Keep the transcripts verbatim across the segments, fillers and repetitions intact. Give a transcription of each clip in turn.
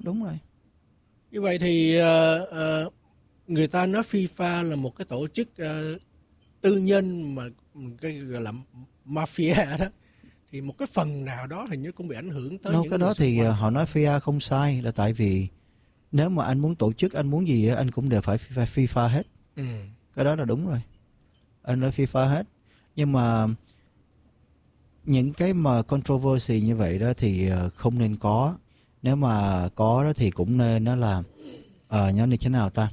đúng rồi. Như vậy thì uh, uh, người ta nói FIFA là một cái tổ chức uh, tư nhân mà cái gọi là mafia đó, thì một cái phần nào đó hình như cũng bị ảnh hưởng tới no, những cái đó thì quanh. Họ nói FIFA không sai, là tại vì nếu mà anh muốn tổ chức, anh muốn gì anh cũng đều phải FIFA, FIFA hết. Ừ. Cái đó là đúng rồi, anh nói FIFA hết. Nhưng mà những cái mà controversy như vậy đó thì không nên có. Nếu mà có đó thì cũng nên nó là uh, như thế nào ta,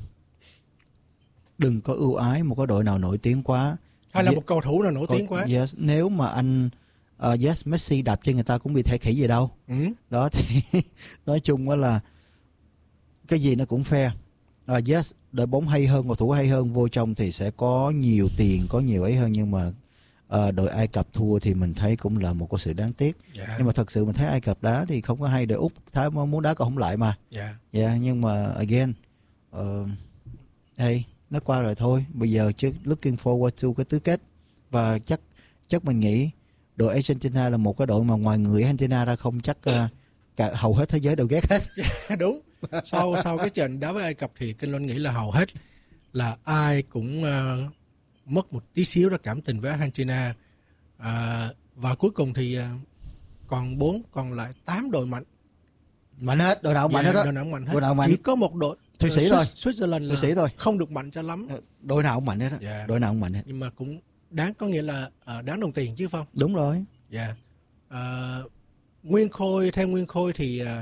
đừng có ưu ái một cái đội nào nổi tiếng quá, hay là một cầu thủ nào nổi tiếng quá. Yes, nếu mà anh uh, yes Messi đạp trên người ta cũng bị thể khỉ gì đâu. Ừ. Đó thì nói chung là cái gì nó cũng fair. Uh, yes, đội bóng hay hơn, cầu thủ hay hơn vô trong thì sẽ có nhiều tiền, có nhiều ấy hơn, nhưng mà uh, đội Ai Cập thua thì mình thấy cũng là một cái sự đáng tiếc. Yeah. Nhưng mà thật sự mình thấy Ai Cập đá thì không có hay, đội Úc thái muốn đá còn không lại mà. Yeah. Yeah, nhưng mà again, uh, hey, nó qua rồi thôi. Bây giờ chứ looking forward to cái tứ kết, và chắc chắc mình nghĩ đội Argentina là một cái đội mà ngoài người Argentina ra không chắc uh, cả hầu hết thế giới đều ghét hết. Yeah, đúng. Sau sau cái trận đá với Ai Cập thì Kinh Luân nghĩ là hầu hết là ai cũng uh, mất một tí xíu đó cảm tình với Argentina. Uh, và cuối cùng thì uh, còn bốn còn lại tám đội mạnh. Mạnh hết, đội nào cũng mạnh Yeah, hết đó. Đội nào cũng mạnh hết. Đội nào mạnh. Chỉ có một đội Thụy Sĩ thôi. Switzerland là Thụy Sĩ thôi. Không được mạnh cho lắm. Đội nào cũng mạnh hết đó. Yeah. Đội nào cũng mạnh hết. Nhưng mà cũng đáng, có nghĩa là uh, đáng đồng tiền chứ không? Đúng rồi. Dạ. Yeah. Uh, Nguyên Khôi, theo Nguyên Khôi thì uh,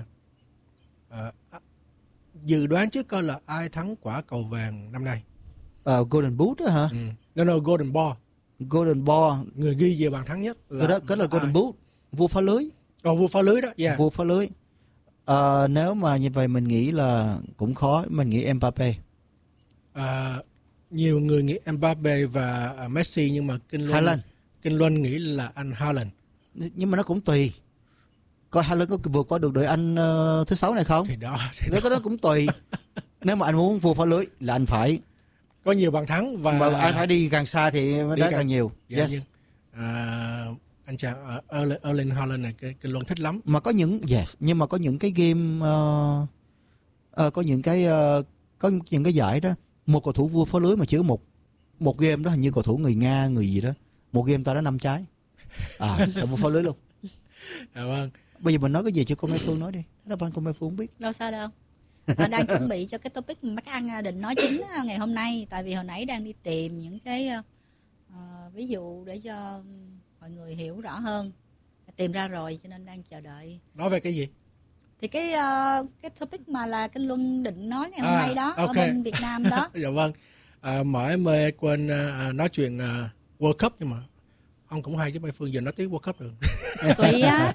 uh, dự đoán trước coi là ai thắng quả cầu vàng năm nay? Uh, Golden Boot đó hả? Ừ. No, no, Golden Ball. Golden Ball. Người ghi về bàn thắng nhất là cái đó, cái là Golden Boot. Vua phá lưới. Ồ, vua phá lưới đó. Yeah. Vua phá lưới. Uh, nếu mà như vậy mình nghĩ là cũng khó. Mình nghĩ Mbappe. Uh, nhiều người nghĩ Mbappe và uh, Messi, nhưng mà Kinh Luân, Kinh Luân nghĩ là anh Haaland. Nhưng mà nó cũng tùy. Coi Haaland có vượt qua được đội Anh uh, thứ sáu này không? Thì đó. Thì nếu đó. cái đó cũng tùy. Nếu mà anh muốn vua phá lưới là anh phải có nhiều bàn thắng, và mà anh phải đi càng xa thì mới đá càng, càng nhiều. Dạ, yes. Nhưng, uh, anh chàng uh, Erling Haaland này Kinh Luân thích lắm. Mà có những yes, nhưng mà có những cái game uh, uh, có những cái uh, có những cái giải đó, một cầu thủ vua phá lưới mà chỉ có một một game đó, hình như cầu thủ người Nga người gì đó, một game ta đã năm trái. À, là vua phá lưới luôn. Dạ vâng. Bây giờ mình nói cái gì cho cô Mai Phương nói đi. Đó ban cô Mai Phương không biết. Đâu sao đâu. Họ đang chuẩn bị cho cái topic mà các anh định nói chính ngày hôm nay, tại vì hồi nãy đang đi tìm những cái uh, ví dụ để cho mọi người hiểu rõ hơn. Tìm ra rồi cho nên đang chờ đợi. Nói về cái gì? Thì cái uh, cái topic mà là Kinh Luân định nói ngày hôm à, nay đó, okay. ở bên Việt Nam đó. Dạ vâng. À, mãi mê quên uh, nói chuyện uh, World Cup, nhưng mà ông cũng hay chứ Mai Phương giờ nói tiếng World Cup được. Tùy á.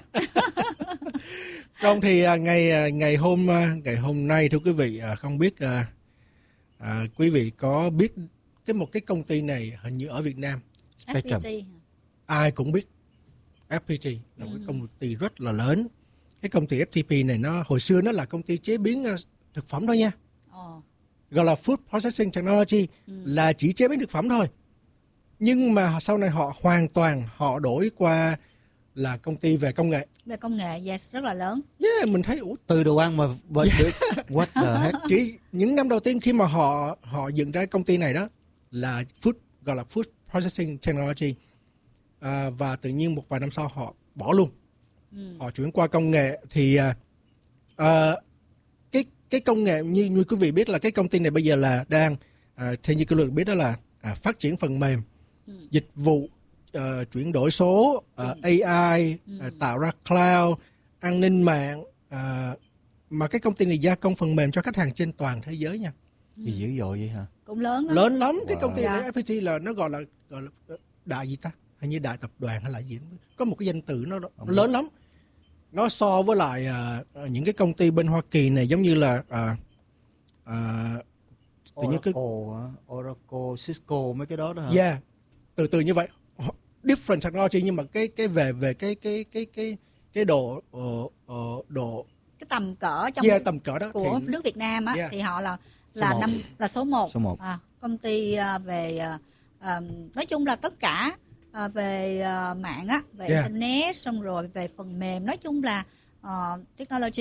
Không thì uh, ngày ngày hôm uh, ngày hôm nay thưa quý vị, uh, không biết uh, uh, quý vị có biết cái một cái công ty này hình như ở Việt Nam. ép pê tê. Ai cũng biết. ép pê tê là một ừ. cái công ty rất là lớn. Cái công ty ép pê tê này nó hồi xưa nó là công ty chế biến uh, thực phẩm thôi nha. Ồ. Gọi là Food Processing Technology, ừ. là chỉ chế biến thực phẩm thôi. Nhưng mà sau này họ hoàn toàn họ đổi qua là công ty về công nghệ. Về công nghệ, yes, rất là lớn. Yeah, mình thấy ủa, từ đồ ăn mà yeah. What the heck? Chỉ những năm đầu tiên khi mà họ họ dựng ra công ty này đó là food, gọi là Food Processing Technology, à, và tự nhiên một vài năm sau họ bỏ luôn. Ừ. Họ chuyển qua công nghệ thì à, à, cái cái công nghệ như như quý vị biết là cái công ty này bây giờ là đang à, theo như quý vị biết đó là à, phát triển phần mềm, ừ. dịch vụ, uh, chuyển đổi số, uh, a i, ừ. uh, tạo ra cloud, an ninh mạng, uh, mà cái công ty này gia công phần mềm cho khách hàng trên toàn thế giới nha. Gì dữ dội vậy hả? Cũng lớn lắm. Lớn lắm. Wow. Cái công ty dạ. này ép pê tê là nó gọi là gọi là đại gì ta? Hình như đại tập đoàn hay là gì? Có một cái danh từ nó, nó lớn lắm. Nó so với lại uh, những cái công ty bên Hoa Kỳ này giống như là uh, uh, tự nhiên cái Oracle, Cisco mấy cái đó đó hả? Yeah. Từ từ như vậy. Different technology, nhưng mà cái cái về về cái cái cái cái cái độ uh, uh, độ cái tầm cỡ trong yeah, tầm cỡ đó của thì, nước Việt Nam á, yeah. thì họ là là số năm là số một. Số một. À, công ty uh, về uh, nói chung là tất cả uh, về uh, mạng á, về yeah. internet, xong rồi về phần mềm, nói chung là uh, technology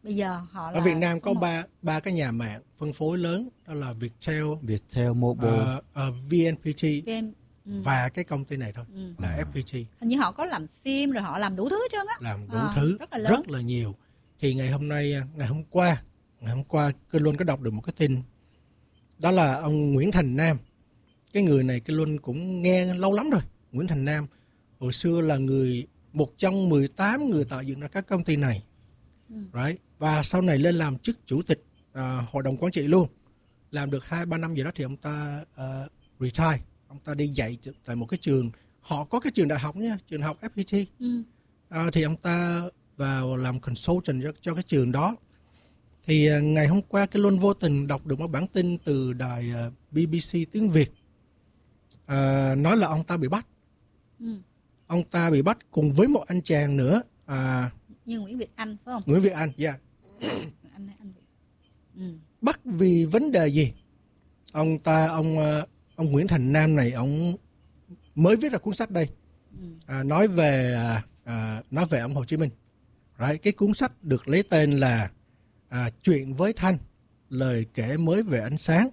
bây giờ họ là Ở Việt Nam có số một. ba ba cái nhà mạng phân phối lớn, đó là Viettel, Viettel Mobile, uh, uh, vê en pê tê Game. Ừ. và cái công ty này thôi, Ừ. là ép pê tê. Hình như họ có làm phim rồi họ làm đủ thứ hết trơn á. Làm đủ À, thứ rất là lớn. rất là nhiều. Thì ngày hôm nay, ngày hôm qua, ngày hôm qua Kinh Luân có đọc được một cái tin, đó là ông Nguyễn Thành Nam. Cái người này Kinh Luân cũng nghe lâu lắm rồi. Nguyễn Thành Nam hồi xưa là người một trong mười tám người tạo dựng ra các công ty này, Ừ. right? Và sau này lên làm chức chủ tịch à, hội đồng quản trị luôn. Làm được hai ba năm gì đó thì ông ta uh, retire. Ông ta đi dạy tại một cái trường, họ có cái trường đại học nha, trường đại học ép pê tê. Ừ. À, thì ông ta vào làm consultant cho, cho cái trường đó. Thì uh, ngày hôm qua cái Luân vô tình đọc được một bản tin từ đài uh, bê bê xê tiếng Việt, uh, nói là ông ta bị bắt. Ừ. Ông ta bị bắt cùng với một anh chàng nữa, à, Như Nguyễn Việt Anh phải không? Nguyễn Việt Anh, dạ. Anh anh Việt. Ừ. Bắt vì vấn đề gì? Ông ta, ông uh, ông Nguyễn Thành Nam này, ông mới viết ra cuốn sách đây, Ừ. à, nói về à, nói về ông Hồ Chí Minh. Right. Cái cuốn sách được lấy tên là à, Chuyện với Thanh, lời kể mới về ánh sáng.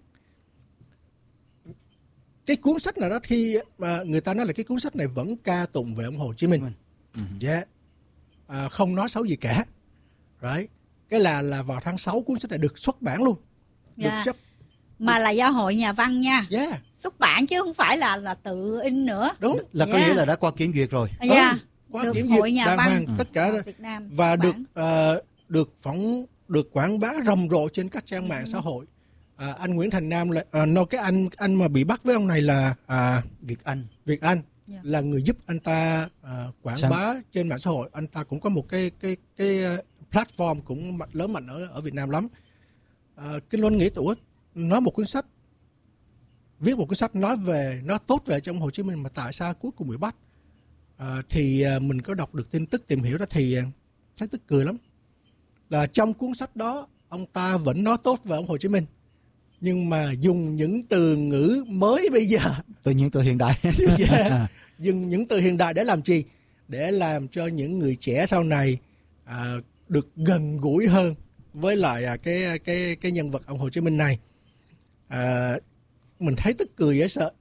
Cái cuốn sách này đó, khi mà người ta nói là cái cuốn sách này vẫn ca tụng về ông Hồ Chí Minh, yeah. à, không nói xấu gì cả. Right. Cái là là vào tháng sáu cuốn sách này được xuất bản luôn, được Dạ. chấp. Mà là do hội nhà văn nha, Yeah. xuất bản chứ không phải là là tự in nữa. Đúng. là có Yeah. nghĩa là đã qua kiểm duyệt rồi. À, dạ. Ừ, qua Được kiểm hội duyệt nhà đàng văn hoàng, tất cả ở Việt Nam và xuất được bản. ờ, được phỏng được quảng bá rầm rộ trên các trang mạng xã hội. À, anh Nguyễn Thành Nam là à, no, cái anh anh mà bị bắt với ông này là à, Việt Anh. Việt Anh, Yeah. là người giúp anh ta à, quảng Sao? bá trên mạng xã hội. Anh ta cũng có một cái cái cái uh, platform cũng mạnh, lớn mạnh ở ở Việt Nam lắm. À, Kinh Luân nghĩ tụi nói một cuốn sách, viết một cuốn sách nói về nó tốt về trong Hồ Chí Minh mà tại sao cuối cùng bị bắt. À, thì à, mình có đọc được tin tức, tìm hiểu đó thì à, thấy tức cười lắm. Là trong cuốn sách đó ông ta vẫn nói tốt về ông Hồ Chí Minh, nhưng mà dùng những từ ngữ mới bây giờ. Tự nhiên từ hiện đại. Yeah. Dùng những từ hiện đại để làm chi? Để làm cho những người trẻ sau này à, được gần gũi hơn với lại à, cái cái cái nhân vật ông Hồ Chí Minh này. À, mình thấy tức cười dễ sợ.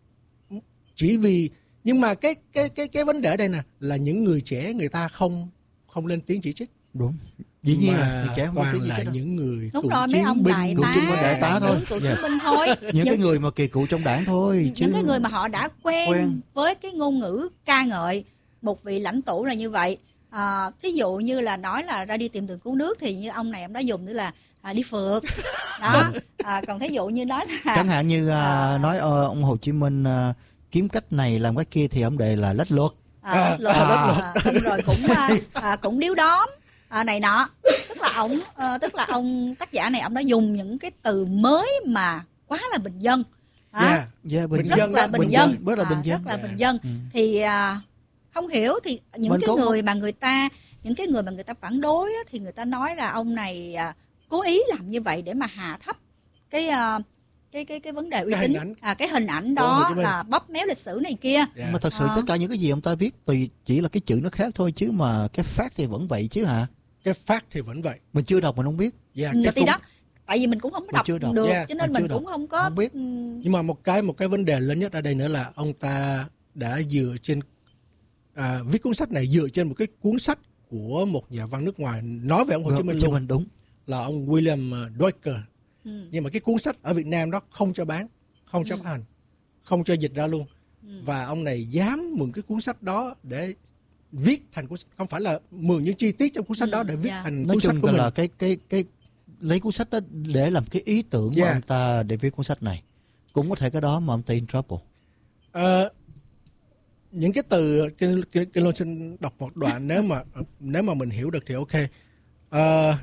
Chỉ vì nhưng mà cái cái cái cái vấn đề ở đây nè là những người trẻ người ta không không lên tiếng chỉ trích. Đúng. Dĩ nhiên mà là người trẻ không có toàn tiếng gì là hết đâu. những người Đúng cựu rồi, mấy chiến ông binh, đại cựu tá, chiến binh đại tá thôi. cựu Dạ. chiến binh thôi. Những những cái người mà kỳ cựu trong đảng thôi chứ. những cái người mà họ đã quen, Quen. với cái ngôn ngữ ca ngợi một vị lãnh tụ là như vậy. À, thí dụ như là nói là ra đi tìm đường cứu nước thì như ông này ông đã dùng nữa là à, đi phượt đó. À, còn thí dụ như nói là Chẳng hạn như à, à, nói ờ, ông Hồ Chí Minh à, kiếm cách này làm cái kia thì ông đề là lách luật. à, lột, à, xong rồi cũng à, à, cũng điếu đóm à, này nọ, tức là ông à, tức là ông tác giả này ông đã dùng những cái từ mới mà quá là bình dân. À, Yeah. Yeah, bình, Bình rất dân là đó, bình dân, rất là à, bình dân. rất là Yeah. bình dân. Ừ. Thì à, không hiểu thì những Mình cái cũng người không- mà người ta những cái người mà người ta phản đối á, thì người ta nói là ông này à, cố ý làm như vậy để mà hạ thấp cái à, cái cái cái vấn đề uy Cái tín, hình ảnh à, cái hình ảnh của Hồ đó Chí Minh. là bóp méo lịch sử này kia. Yeah. Mà thật sự À. tất cả những cái gì ông ta viết tùy chỉ là cái chữ nó khác thôi chứ mà cái fact thì vẫn vậy chứ hả? Cái fact thì vẫn vậy. Mình chưa đọc mình không biết. Yeah, Ừ, cái thì cung- đó, tại vì mình cũng không có Mình đọc chưa đọc. được, Yeah, cho nên mình mình chưa cũng đọc. không có Không biết. ừm, Nhưng mà một cái một cái vấn đề lớn nhất ở đây nữa là ông ta đã dựa trên à, viết cuốn sách này dựa trên một cái cuốn sách của một nhà văn nước ngoài nói về ông Hồ Chí Minh luôn, đúng. là ông William Dwyer. ừ, Nhưng mà cái cuốn sách ở Việt Nam đó không cho bán, không cho phát hành, không cho dịch ra luôn. Và ông này dám mượn cái cuốn sách đó để viết thành cuốn sách, không phải là mượn những chi tiết trong cuốn sách đó để viết yeah. thành Nói cuốn sách chung của mình. là cái cái cái lấy cuốn sách đó để làm cái ý tưởng của Yeah. ông ta để viết cuốn sách này. Cũng có thể cái đó mà ông ta in trouble. Ờ, những cái từ cái cái, cái Lôn xin đọc một đoạn nếu mà nếu mà mình hiểu được thì ok. Ờ,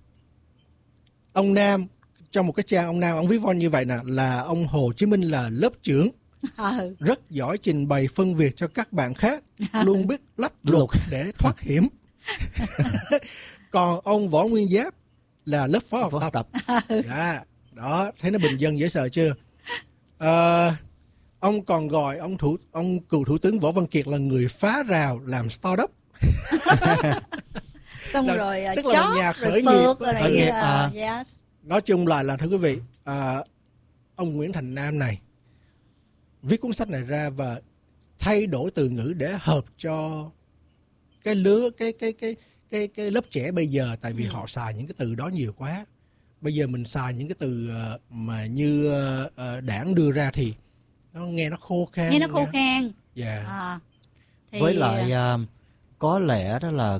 ông Nam trong một cái trang ông Nam ông viết von như vậy nè, là ông Hồ Chí Minh là lớp trưởng, ừ, rất giỏi trình bày phân biệt cho các bạn khác, luôn biết lách luật Luật. để thoát hiểm. Còn ông Võ Nguyên Giáp là lớp phó học Phó tập. tập. Dạ, đó, thấy nó bình dân dễ sợ chưa? Ờ, ông còn gọi ông thủ ông cựu thủ tướng Võ Văn Kiệt là người phá rào làm startup. xong là, rồi tức là chót, nhà rồi khởi nghiệp, phượt, rồi khởi này nghiệp, kia. à. Yes. Nói chung lại là thưa quý vị, à, ông Nguyễn Thành Nam này viết cuốn sách này ra và thay đổi từ ngữ để hợp cho cái lứa cái cái cái cái cái lớp trẻ bây giờ, tại vì ừ. họ xài những cái từ đó nhiều quá. Bây giờ mình xài những cái từ mà như đảng đưa ra thì nó nghe nó khô khan. Nghe nó khô khan. Dạ. Yeah. À, thì... Với lại uh, có lẽ đó là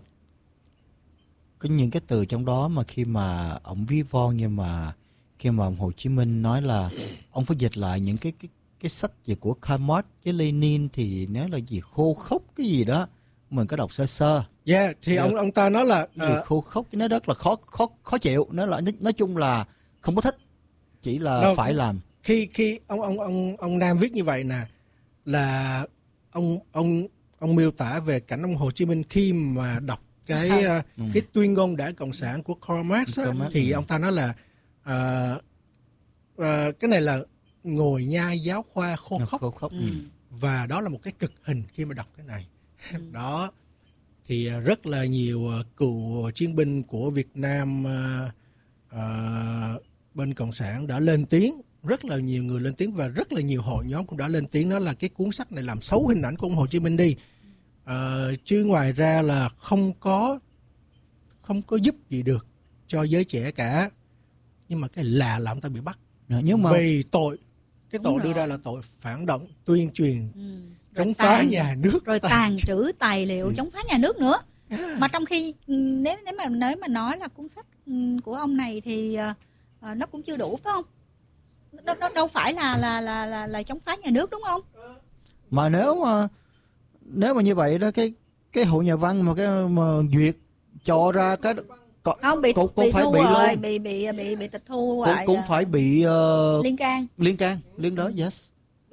có những cái từ trong đó mà khi mà ông ví von, nhưng mà khi mà ông Hồ Chí Minh nói là ông phải dịch lại những cái cái cái sách gì của Karl Marx với Lenin thì nếu là gì khô khốc cái gì đó mình có đọc sơ sơ. Dạ, yeah, thì ông ông ta nói là uh, khô khốc nó rất là khó khó khó chịu, nó là nói chung là không có thích, chỉ là no, phải làm. Khi khi ông ông ông ông Nam viết như vậy nè, là ông ông ông miêu tả về cảnh ông Hồ Chí Minh khi mà đọc cái à, uh, ừ. cái tuyên ngôn Đảng Cộng sản của Karl Marx, á, Marx thì ừ. ông ta nói là uh, uh, cái này là ngồi nhai giáo khoa khô khốc, khô khốc. Ừ. Và đó là một cái cực hình khi mà đọc cái này. Ừ. Đó thì rất là nhiều cựu chiến binh của Việt Nam uh, uh, bên Cộng sản đã lên tiếng, rất là nhiều người lên tiếng và rất là nhiều hội nhóm cũng đã lên tiếng, đó là cái cuốn sách này làm xấu hình ảnh của ông Hồ Chí Minh đi. Uh, chứ ngoài ra là không có không có giúp gì được cho giới trẻ cả. Nhưng mà cái lạ là ông ta bị bắt. Nhưng mà... vì tội cái tội đưa ra là tội phản động, tuyên truyền, ừ. chống phá tàn, nhà nước, rồi tàn trữ tài liệu ừ. chống phá nhà nước nữa. Mà trong khi nếu nếu mà nếu mà nói là cuốn sách của ông này thì uh, nó cũng chưa đủ phải không? Nó, nó đâu phải là là là là là chống phá nhà nước đúng không? Mà nếu mà nếu mà như vậy đó, cái cái hội nhà văn mà cái mà duyệt cho ra cái có, không bị cũng, cũng bị phải thu bị rồi, luôn. bị bị bị bị tịch thu cũng, lại cũng phải bị uh, liên can liên can liên đó. Yes.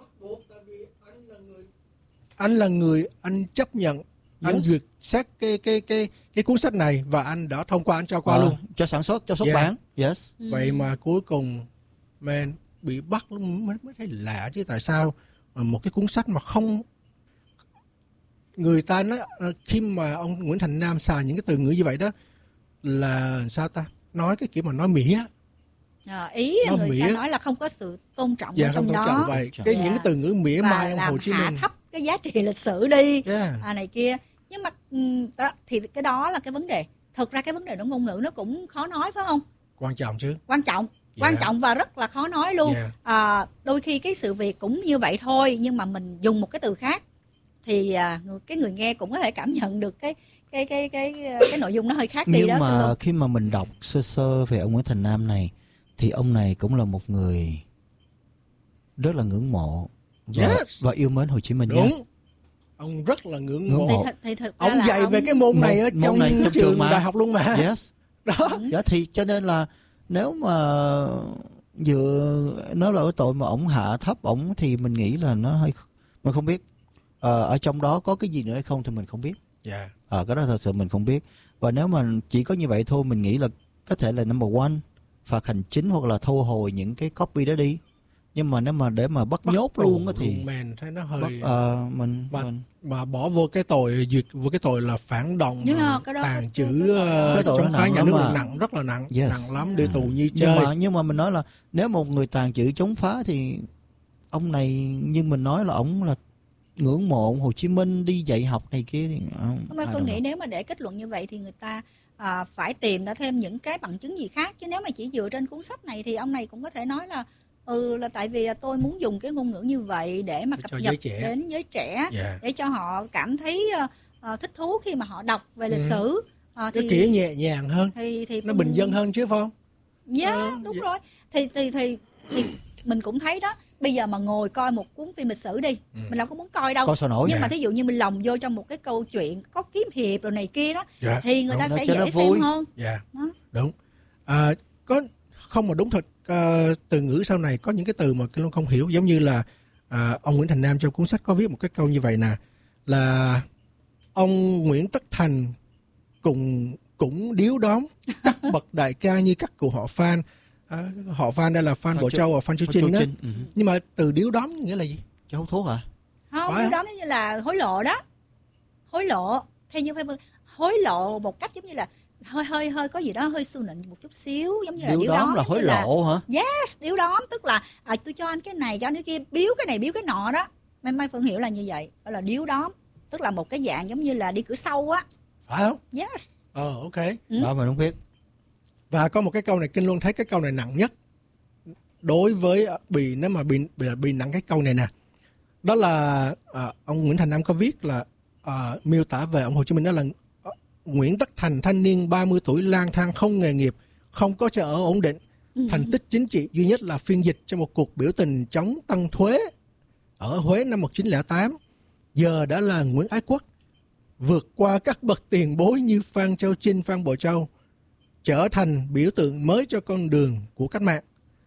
Anh là người anh chấp nhận, yes. Anh duyệt xét cái cái cái cái cuốn sách này và anh đã thông qua, anh cho qua à, luôn cho sản xuất, cho xuất yeah. bản. Yes. Ừ. Vậy mà cuối cùng man bị bắt mới mới thấy lạ chứ, tại sao một cái cuốn sách mà không, người ta nói khi mà ông Nguyễn Thành Nam xài những cái từ ngữ như vậy đó là sao ta, nói cái kiểu mà nói mỉa. À, ý nói người mỉa. Ta nói là không có sự tôn trọng dạ, ở trong không đó. tôn trọng vậy. Cái dạ. những cái từ ngữ mỉa mai ông Hồ Chí Minh, hạ thấp cái giá trị lịch sử đi, yeah. à, này kia. Nhưng mà đó, thì cái đó là cái vấn đề. Thực ra cái vấn đề đó ngôn ngữ nó cũng khó nói phải không? Quan trọng chứ. Quan trọng. Yeah. Quan trọng và rất là khó nói luôn. Yeah. À, đôi khi cái sự việc cũng như vậy thôi, nhưng mà mình dùng một cái từ khác thì à, cái người nghe cũng có thể cảm nhận được cái cái cái cái cái, cái nội dung nó hơi khác đi. Nhưng đó. Nhưng mà khi mà mình đọc sơ sơ về ông Nguyễn Thành Nam này thì ông này cũng là một người rất là ngưỡng mộ và, yes. và yêu mến Hồ Chí Minh. Đúng. Nha. Ông rất là ngưỡng, ngưỡng mộ. mộ. Thì, thì ông dạy ông... về cái môn này ở trong, này, trong trường mà. Đại học luôn mà. Yes. Đó. Dạ, thì cho nên là nếu mà vừa nói là ở tội mà ổng hạ thấp ổng thì mình nghĩ là nó hơi, mình không biết ờ, ở trong đó có cái gì nữa hay không thì mình không biết. Dạ. Yeah. Ờ, cái đó thật sự mình không biết. Và nếu mà chỉ có như vậy thôi, mình nghĩ là có thể là number one phạt hành chính hoặc là thu hồi những cái copy đó đi. Nhưng mà nếu mà để mà bắt, bắt nhốt luôn á thì mình thấy nó hơi bắt, uh, mình, mà, mình mà bỏ vô cái tội duyệt vô cái tội là phản động, tàn trữ chống phá nhà nước là nặng, rất là nặng, yes. nặng lắm, đi tù như chơi. Nhưng mà nhưng mà mình nói là nếu một người tàn trữ chống phá thì ông này, như mình nói là ông là ngưỡng mộ ông Hồ Chí Minh, đi dạy học này kia thì không. Không, tôi nghĩ nếu mà để kết luận như vậy thì người ta à, phải tìm ra thêm những cái bằng chứng gì khác, chứ nếu mà chỉ dựa trên cuốn sách này thì ông này cũng có thể nói là ừ là tại vì là tôi muốn dùng cái ngôn ngữ như vậy để mà cập nhật giới đến giới trẻ, yeah. để cho họ cảm thấy uh, thích thú khi mà họ đọc về lịch ừ. sử. Uh, cái kiểu nhẹ nhàng hơn, thì, thì nó bình dân hơn chứ phải không? Dạ, yeah, uh, đúng yeah. rồi. Thì, thì thì thì mình cũng thấy đó. Bây giờ mà ngồi coi một cuốn phim lịch sử đi, ừ. mình đâu có muốn coi đâu. Coi sao nổi. Nhưng dạ. mà thí dụ như mình lồng vô trong một cái câu chuyện có kiếm hiệp rồi này kia đó, dạ. thì người đúng, ta sẽ dễ xem hơn. Dạ, đúng. À, có không mà đúng thật, uh, từ ngữ sau này có những cái từ mà Kinh Luân không hiểu, giống như là uh, ông Nguyễn Thành Nam trong cuốn sách có viết một cái câu như vậy nè, là ông Nguyễn Tất Thành cùng cũng điếu đóm các bậc đại ca như các cụ họ Phan. À, họ Phan đây là Phan Bộ Châu và Phan Chu Trinh đó. Ừ. Nhưng mà từ điếu đóm nghĩa là gì? Chứ hút thuốc hả? Không, điếu đóm như là hối lộ đó. Hối lộ theo như phải hối lộ một cách giống như là hơi hơi hơi có gì đó hơi su nịnh một chút xíu, giống như là Điếu điếu đóm đóm là giống hối như là- lộ hả? Yes, điếu đóm tức là à, tôi cho anh cái này, cho anh cái kia, biếu cái này biếu cái nọ đó. Mai Mai Phương hiểu là như vậy, đó là điếu đóm, tức là một cái dạng giống như là đi cửa sau á. Phải không? Yes. Ờ, ok. Ừ. Đó mình không biết. Và có một cái câu này Kinh luôn thấy cái câu này nặng nhất đối với bị, nếu mà bị bị, bị nặng cái câu này nè, đó là à, ông Nguyễn Thành Nam có viết là à, miêu tả về ông Hồ Chí Minh, đó là à, Nguyễn Tất Thành, thanh niên ba mươi tuổi lang thang không nghề nghiệp, không có chỗ ở ổn định, Ừ. thành tích chính trị duy nhất là phiên dịch cho một cuộc biểu tình chống tăng thuế ở Huế năm một nghìn chín trăm lẻ tám, giờ đã là Nguyễn Ái Quốc, vượt qua các bậc tiền bối như Phan Châu Trinh, Phan Bội Châu, trở thành biểu tượng mới cho con đường của cách mạng.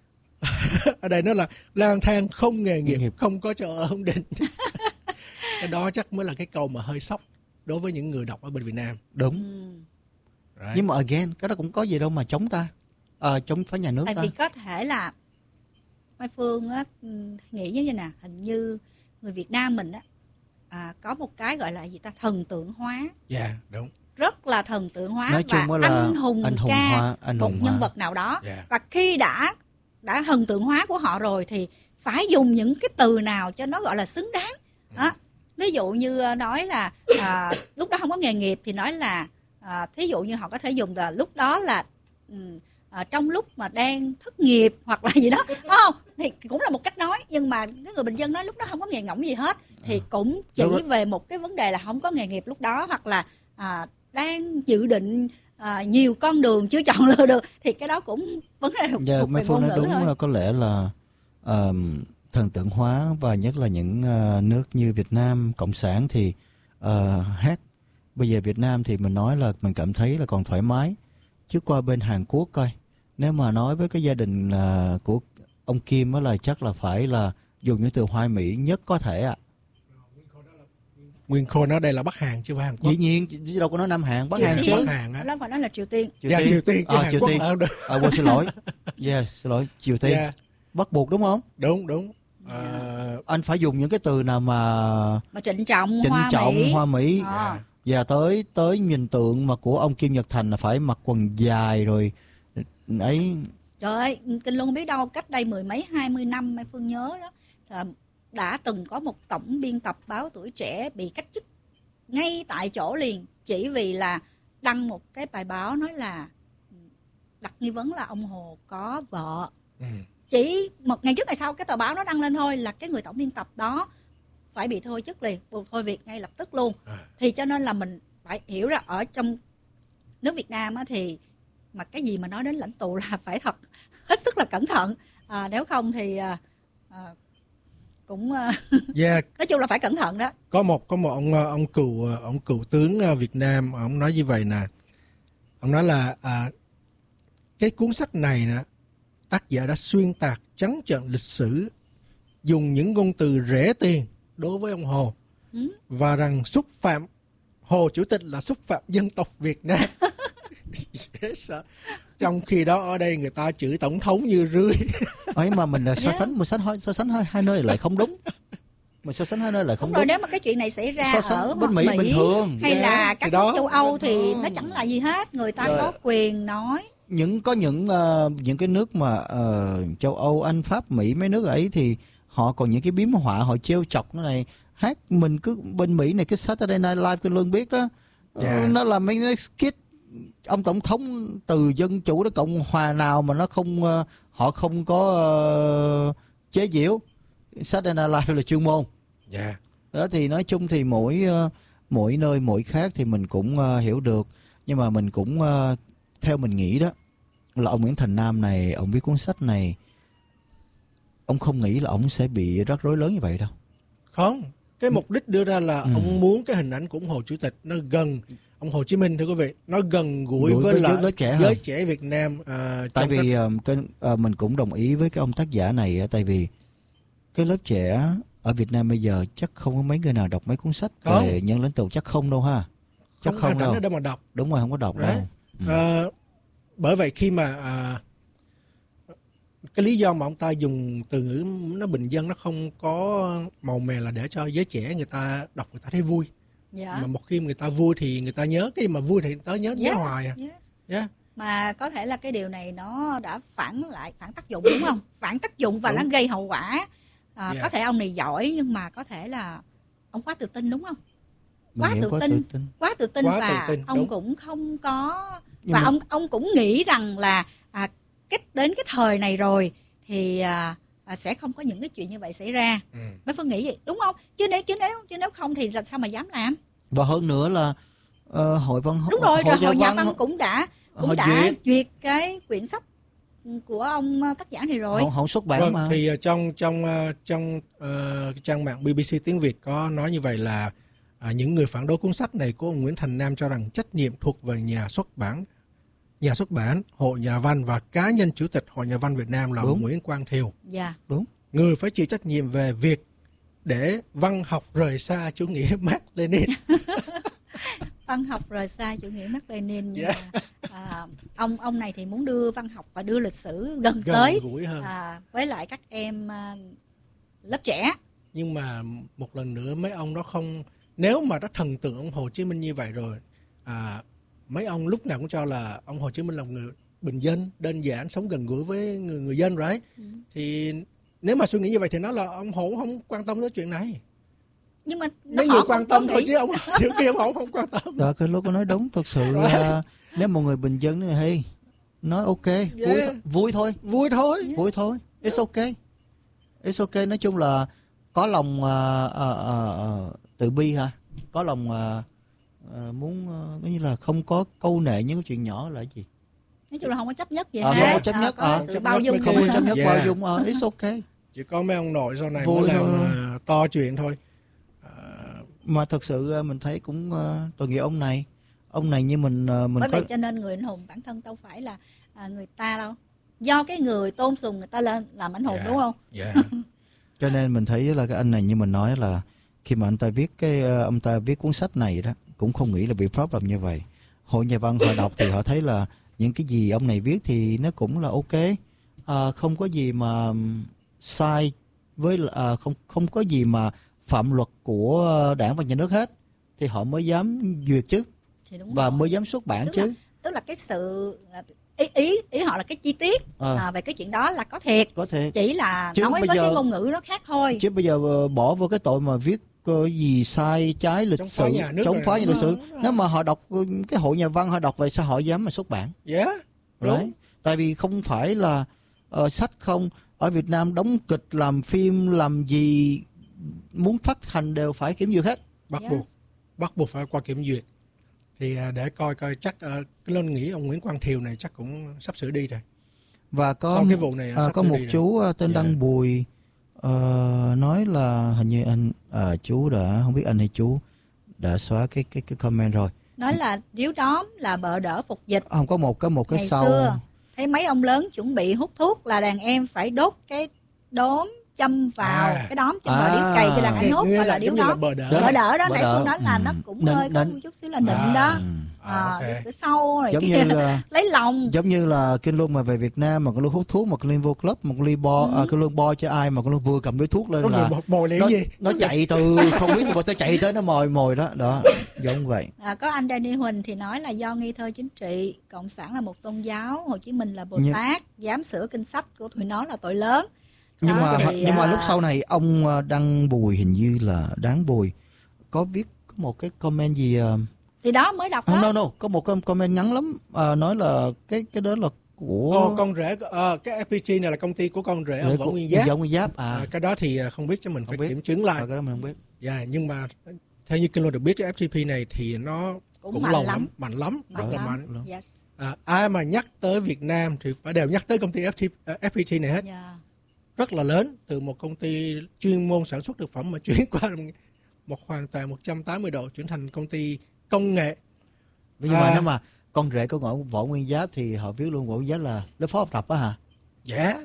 Ở đây nó là lang thang không nghề nghiệp, nghiệp. không có chỗ ở ổn định. Cái đó chắc mới là cái câu mà hơi sốc đối với những người đọc ở bên Việt Nam. Đúng. Ừ. Right. Nhưng mà again, cái đó cũng có gì đâu mà chống ta. À, chống phá nhà nước Tại ta. vì có thể là Mai Phương á, nghĩ như thế nào, hình như người Việt Nam mình á, à, có một cái gọi là gì ta, thần tượng hóa, Dạ, đúng. rất là thần tượng hóa Nói chung và á là anh hùng anh hùng ca hóa, anh một hùng nhân hóa. vật nào đó. Dạ. Và khi đã đã thần tượng hóa của họ rồi thì phải dùng những cái từ nào cho nó gọi là xứng đáng. Đó. Ví dụ như nói là à, lúc đó không có nghề nghiệp thì nói là à, thí dụ như họ có thể dùng là lúc đó là um, à, trong lúc mà đang thất nghiệp hoặc là gì đó, đúng không? Thì cũng là một cách nói, nhưng mà cái người bình dân nói lúc đó không có nghề ngỗng gì hết thì cũng chỉ về một cái vấn đề là không có nghề nghiệp lúc đó, hoặc là à, đang dự định à, nhiều con đường chưa chọn lựa được, thì cái đó cũng vấn đề thuộc Giờ thuộc mấy về Phương ngôn nói ngữ đúng thôi. là có lẽ là uh, thần tượng hóa, và nhất là những uh, nước như Việt Nam cộng sản thì uh, hát. Bây giờ Việt Nam thì mình nói là mình cảm thấy là còn thoải mái, chứ qua bên Hàn Quốc coi, nếu mà nói với cái gia đình uh, của ông Kim đó là chắc là phải là dùng những từ hoa mỹ nhất có thể ạ. À. Nguyên khô nó đây là Bắc Hàn chứ không phải Hàn Quốc. Dĩ nhiên chứ đâu có nói Nam Hàn, Bắc Triều Hàn Tiên. chứ. Bắc Hàn á. Đó phải nói là Triều Tiên. Dạ, Triều Tiên chứ À, Hàn Triều Quốc Tiên. là không được. À, quên, xin lỗi. Yeah, xin lỗi, Triều Tiên. Dạ, Bắt buộc đúng không? đúng, đúng. Ờ, Anh phải dùng những cái từ nào mà Mà trịnh trọng, trịnh hoa trọng, mỹ. hoa mỹ. Ờ. Và tới tới nhìn tượng mà của ông Kim Nhật Thành là phải mặc quần dài rồi ấy. Trời ơi, Kinh Luân biết đâu cách đây mười mấy hai mươi năm Mai Phương nhớ đó, là đã từng có một tổng biên tập báo Tuổi Trẻ bị cách chức ngay tại chỗ liền, chỉ vì là đăng một cái bài báo nói là đặt nghi vấn là ông Hồ có vợ. ừ. Chỉ một ngày trước ngày sau cái tờ báo nó đăng lên thôi là cái người tổng biên tập đó phải bị thôi chức liền, buộc thôi việc ngay lập tức luôn. À. Thì cho nên là mình phải hiểu là ở trong nước Việt Nam á, thì mà cái gì mà nói đến lãnh tụ là phải thật hết sức là cẩn thận, à, nếu không thì à, à, cũng à, Dạ, nói chung là phải cẩn thận đó. có một có một ông ông cựu ông cựu tướng Việt Nam, ông nói như vậy nè. Ông nói là à, cái cuốn sách này nè, tác giả đã xuyên tạc trắng trợn lịch sử, dùng những ngôn từ rẻ tiền đối với ông Hồ, Ừ. và rằng xúc phạm Hồ Chủ tịch là xúc phạm dân tộc Việt Nam. Dễ sợ. Trong khi đó ở đây người ta chửi tổng thống như rươi. Ấy mà mình là so Yeah. sánh, mình so sánh so sánh hai, hai nơi lại không đúng. Mình so sánh hai nơi lại không Đúng rồi, đúng. nếu mà cái chuyện này xảy ra So sánh ở bên Mỹ, Mỹ bình thường. hay Yeah, là thì các đó. nước châu Âu thì nó chẳng là gì hết, người ta Rồi. có quyền nói. Những có những uh, những cái nước mà uh, châu Âu, Anh, Pháp, Mỹ, mấy nước ấy thì họ còn những cái biếm họa, họ trêu chọc nó này, hát mình cứ bên Mỹ này cái Saturday Night Live cái Lương biết đó. Yeah. Ờ, nó là mấy cái skit ông tổng thống từ dân chủ đến cộng hòa nào mà nó không uh, họ không có uh, chế giễu. Saturday Night Live là chuyên môn. Dạ. Đó thì nói chung thì mỗi uh, mỗi nơi mỗi khác thì mình cũng uh, hiểu được, nhưng mà mình cũng uh, theo mình nghĩ đó là ông Nguyễn Thành Nam này, ông viết cuốn sách này, ông không nghĩ là ông sẽ bị rắc rối lớn như vậy đâu. Không, cái mục đích đưa ra là Ừ. ông muốn cái hình ảnh của ông Hồ Chủ tịch nó gần ông Hồ Chí Minh, thưa quý vị, nó gần gũi Gũi với, với lại giới trẻ hơn. giới trẻ Việt Nam. À, Tại trong vì các- uh, cái, uh, mình cũng đồng ý với cái ông tác giả này uh, tại vì cái lớp trẻ ở Việt Nam bây giờ chắc không có mấy người nào đọc mấy cuốn sách Không. về nhân lãnh tụ, chắc không đâu ha. Chắc không không hoàn cảnh đâu. ở đâu mà đọc. Đúng rồi, không có đọc Đấy. đâu. Ừ. À, bởi vậy khi mà à, cái lý do mà ông ta dùng từ ngữ nó bình dân, nó không có màu mè là để cho giới trẻ người ta đọc người ta thấy vui. Dạ. Mà một khi người ta vui thì người ta nhớ, cái mà vui thì người ta nhớ, nhớ Yes, hoài à. yes. Yeah. Mà có thể là cái điều này nó đã phản lại phản tác dụng đúng không? Phản tác dụng và Đúng. nó gây hậu quả. À, Yeah. Có thể ông này giỏi nhưng mà có thể là ông quá tự tin đúng không? Mình Quá nghĩ tự quá tin. tự tin. Quá tự tin Quá và tự tin, ông đúng. cũng không có Nhưng và mà- ông ông cũng nghĩ rằng là à, cái đến cái thời này rồi thì à, à, sẽ không có những cái chuyện như vậy xảy ra. Ừ. Mấy Phương nghĩ vậy đúng không? Chứ nếu chứ nếu chứ nếu không thì là sao mà dám làm? Và hơn nữa là ờ, hội văn Đúng rồi, rồi nhà hội nhà văn cũng đã cũng họ đã duyệt. duyệt cái quyển sách của ông ờ, tác giả này rồi. Họ, họ xuất bản Vâng, mà. thì uh, trong trong uh, trong uh, trang mạng bê bê xê tiếng Việt có nói như vậy là uh, những người phản đối cuốn sách này của ông Nguyễn Thành Nam cho rằng trách nhiệm thuộc về nhà xuất bản, nhà xuất bản, hội nhà văn và cá nhân chủ tịch Hội Nhà văn Việt Nam là Đúng. Nguyễn Quang Thiều. Dạ. Đúng. Người phải chịu trách nhiệm về việc để văn học rời xa chủ nghĩa Mác Lênin. Văn học rời xa chủ nghĩa Mác Lênin nhưng Yeah. mà à, ông ông này thì muốn đưa văn học và đưa lịch sử gần, Gần tới gũi hơn. à, với lại các em à, lớp trẻ. Nhưng mà một lần nữa mấy ông nó không, nếu mà đã thần tượng ông Hồ Chí Minh như vậy rồi, à, mấy ông lúc nào cũng cho là ông Hồ Chí Minh là một người bình dân, đơn giản, sống gần gũi với người người dân rồi. Ừ. Thì nếu mà suy nghĩ như vậy thì nó là ông Hồ không quan tâm tới chuyện này. Nhưng mà nó Mấy họ người không quan tâm có thôi nghĩ- chứ ông trước kia ông Hồ không quan tâm. Đó, cái lúc có nói đúng. Thực sự là nếu một người bình dân thì hey, nói ok, vui, Yeah. thôi, vui thôi, Vui thôi. vui thôi, it's okay, it's okay. Nói chung là có lòng uh, uh, uh, tự bi hả, có lòng uh, uh, muốn uh, có như là không có câu nệ những cái chuyện nhỏ là cái gì. nói chung là không có chấp nhất gì Ờ, hết. không có chấp nhất, có ờ, sự chấp bao nhất dung mấy Không cái- có chấp nhất Yeah. bao dung, uh, it's okay. Chỉ có mấy ông nội sau này Vui mới làm thôi. à, to chuyện thôi. À, Mà thật sự uh, mình thấy cũng uh, tội nghiệp ông này, ông này như mình uh, mình Bởi có vậy cho nên người anh hùng bản thân đâu phải là à, người ta đâu, do cái người tôn sùng người ta lên làm anh hùng Yeah. đúng không? yeah. cho nên mình thấy là cái anh này như mình nói là khi mà anh ta viết cái uh, ông ta viết cuốn sách này đó cũng không nghĩ là bị problem như vậy. Hội nhà văn họ đọc thì họ thấy là những cái gì ông này viết thì nó cũng là ok, à, không có gì mà um, sai với à, không không có gì mà phạm luật của đảng và nhà nước hết thì họ mới dám duyệt chứ, Thì đúng và rồi. mới dám xuất bản Tức chứ. là- tức là cái sự ý ý ý họ là cái chi tiết Ờ. à, về cái chuyện đó là có thiệt, Có thể chỉ là Chứ nói bây với giờ- cái ngôn ngữ nó khác thôi. chứ bây giờ ờ, bỏ vô cái tội mà viết có gì sai trái lịch Chống sử, phá nhà nước chống rồi. phá nhà Đúng lịch sử. rồi, đúng rồi. Nếu mà họ đọc ờ, cái hội nhà văn họ đọc vậy sao họ dám mà xuất bản? Yeah. Đúng. Đấy. Tại vì không phải là uh, sách không, ở Việt Nam đóng kịch, làm phim, làm gì muốn phát hành đều phải kiểm duyệt hết. Bắt Yes. buộc bắt buộc phải qua kiểm duyệt. Thì à, để coi coi chắc à, cái lên nghĩ ông Nguyễn Quang Thiều này chắc cũng sắp sửa đi rồi. Và có Sau cái vụ này, à, sắp có sửa một đi rồi. chú uh, tên Dạ. Đăng Bùi uh, nói là hình như anh à, chú đã không biết anh hay chú đã xóa cái cái cái comment rồi. Nói là điếu đóm là bợ đỡ phục dịch. Không có một cái một cái Ngày sau. xưa thấy mấy ông lớn chuẩn bị hút thuốc là đàn em phải đốt cái đốm châm vào À. cái đóm trên À. bờ điếu cày cho đàn anh hút, Nghĩa gọi là là điếu giống như là đóm. bờ đỡ. Đó. Bợ đỡ đó, Bợ nãy đỡ. Phương nói là Ừ. nó cũng Nịnh- hơi có nịnh. một chút xíu là nịnh À. đó. Ừ. À, À, ok. cái sau rồi Giống kia. như uh, lấy lòng. giống như là Kinh Luân mà về Việt Nam mà Kinh Luân hút thuốc, mà Kinh Luân vô club, mà Kinh Luân bo, Ừ. à, Kinh Luân bo cho ai mà Kinh Luân vừa cầm điếu thuốc lên Có là người một mồi liệu nó, gì? nó chạy từ không biết mà sẽ chạy tới nó mồi mồi đó đó, giống vậy. À, có anh Danny Huỳnh thì nói là do nghi thơ chính trị, cộng sản là một tôn giáo, Hồ Chí Minh là Bồ Nhưng- Tát, dám sửa kinh sách của tụi nó là tội lớn. Nhưng Đó, mà thì, nhưng mà à, lúc sau này ông à, Đăng Bùi, hình như là Đáng Bùi, có viết có một cái comment gì à, thì đó mới đọc không, đó. no no, có một cái comment ngắn lắm, à, nói là cái cái đó là của Ồ, con rể à, cái ép pê giê này là công ty của con rể ông Võ của- Nguyên Giáp. Võ Nguyên Giáp à, À, cái đó thì à, không biết cho mình phải Không biết. kiểm chứng lại. à cái đó mình không biết. Dạ, nhưng mà theo như Kinh Luân được biết cái ép giê pê này thì nó Cũng cũng, mạnh lòng lắm. lắm, mạnh lắm, rất là lắm. mạnh. Yes. À, ai mà nhắc tới Việt Nam thì phải đều nhắc tới công ty ép pê giê này hết. Yeah. Rất là lớn, từ một công ty chuyên môn sản xuất thực phẩm mà chuyển qua một hoàn toàn một trăm tám mươi độ, chuyển thành công ty công nghệ. Nhưng mà À. nếu mà con rể của ngõ Võ Nguyên Giáp thì họ viết luôn Võ Nguyên Giáp là lớp phó học tập á hả? Dạ.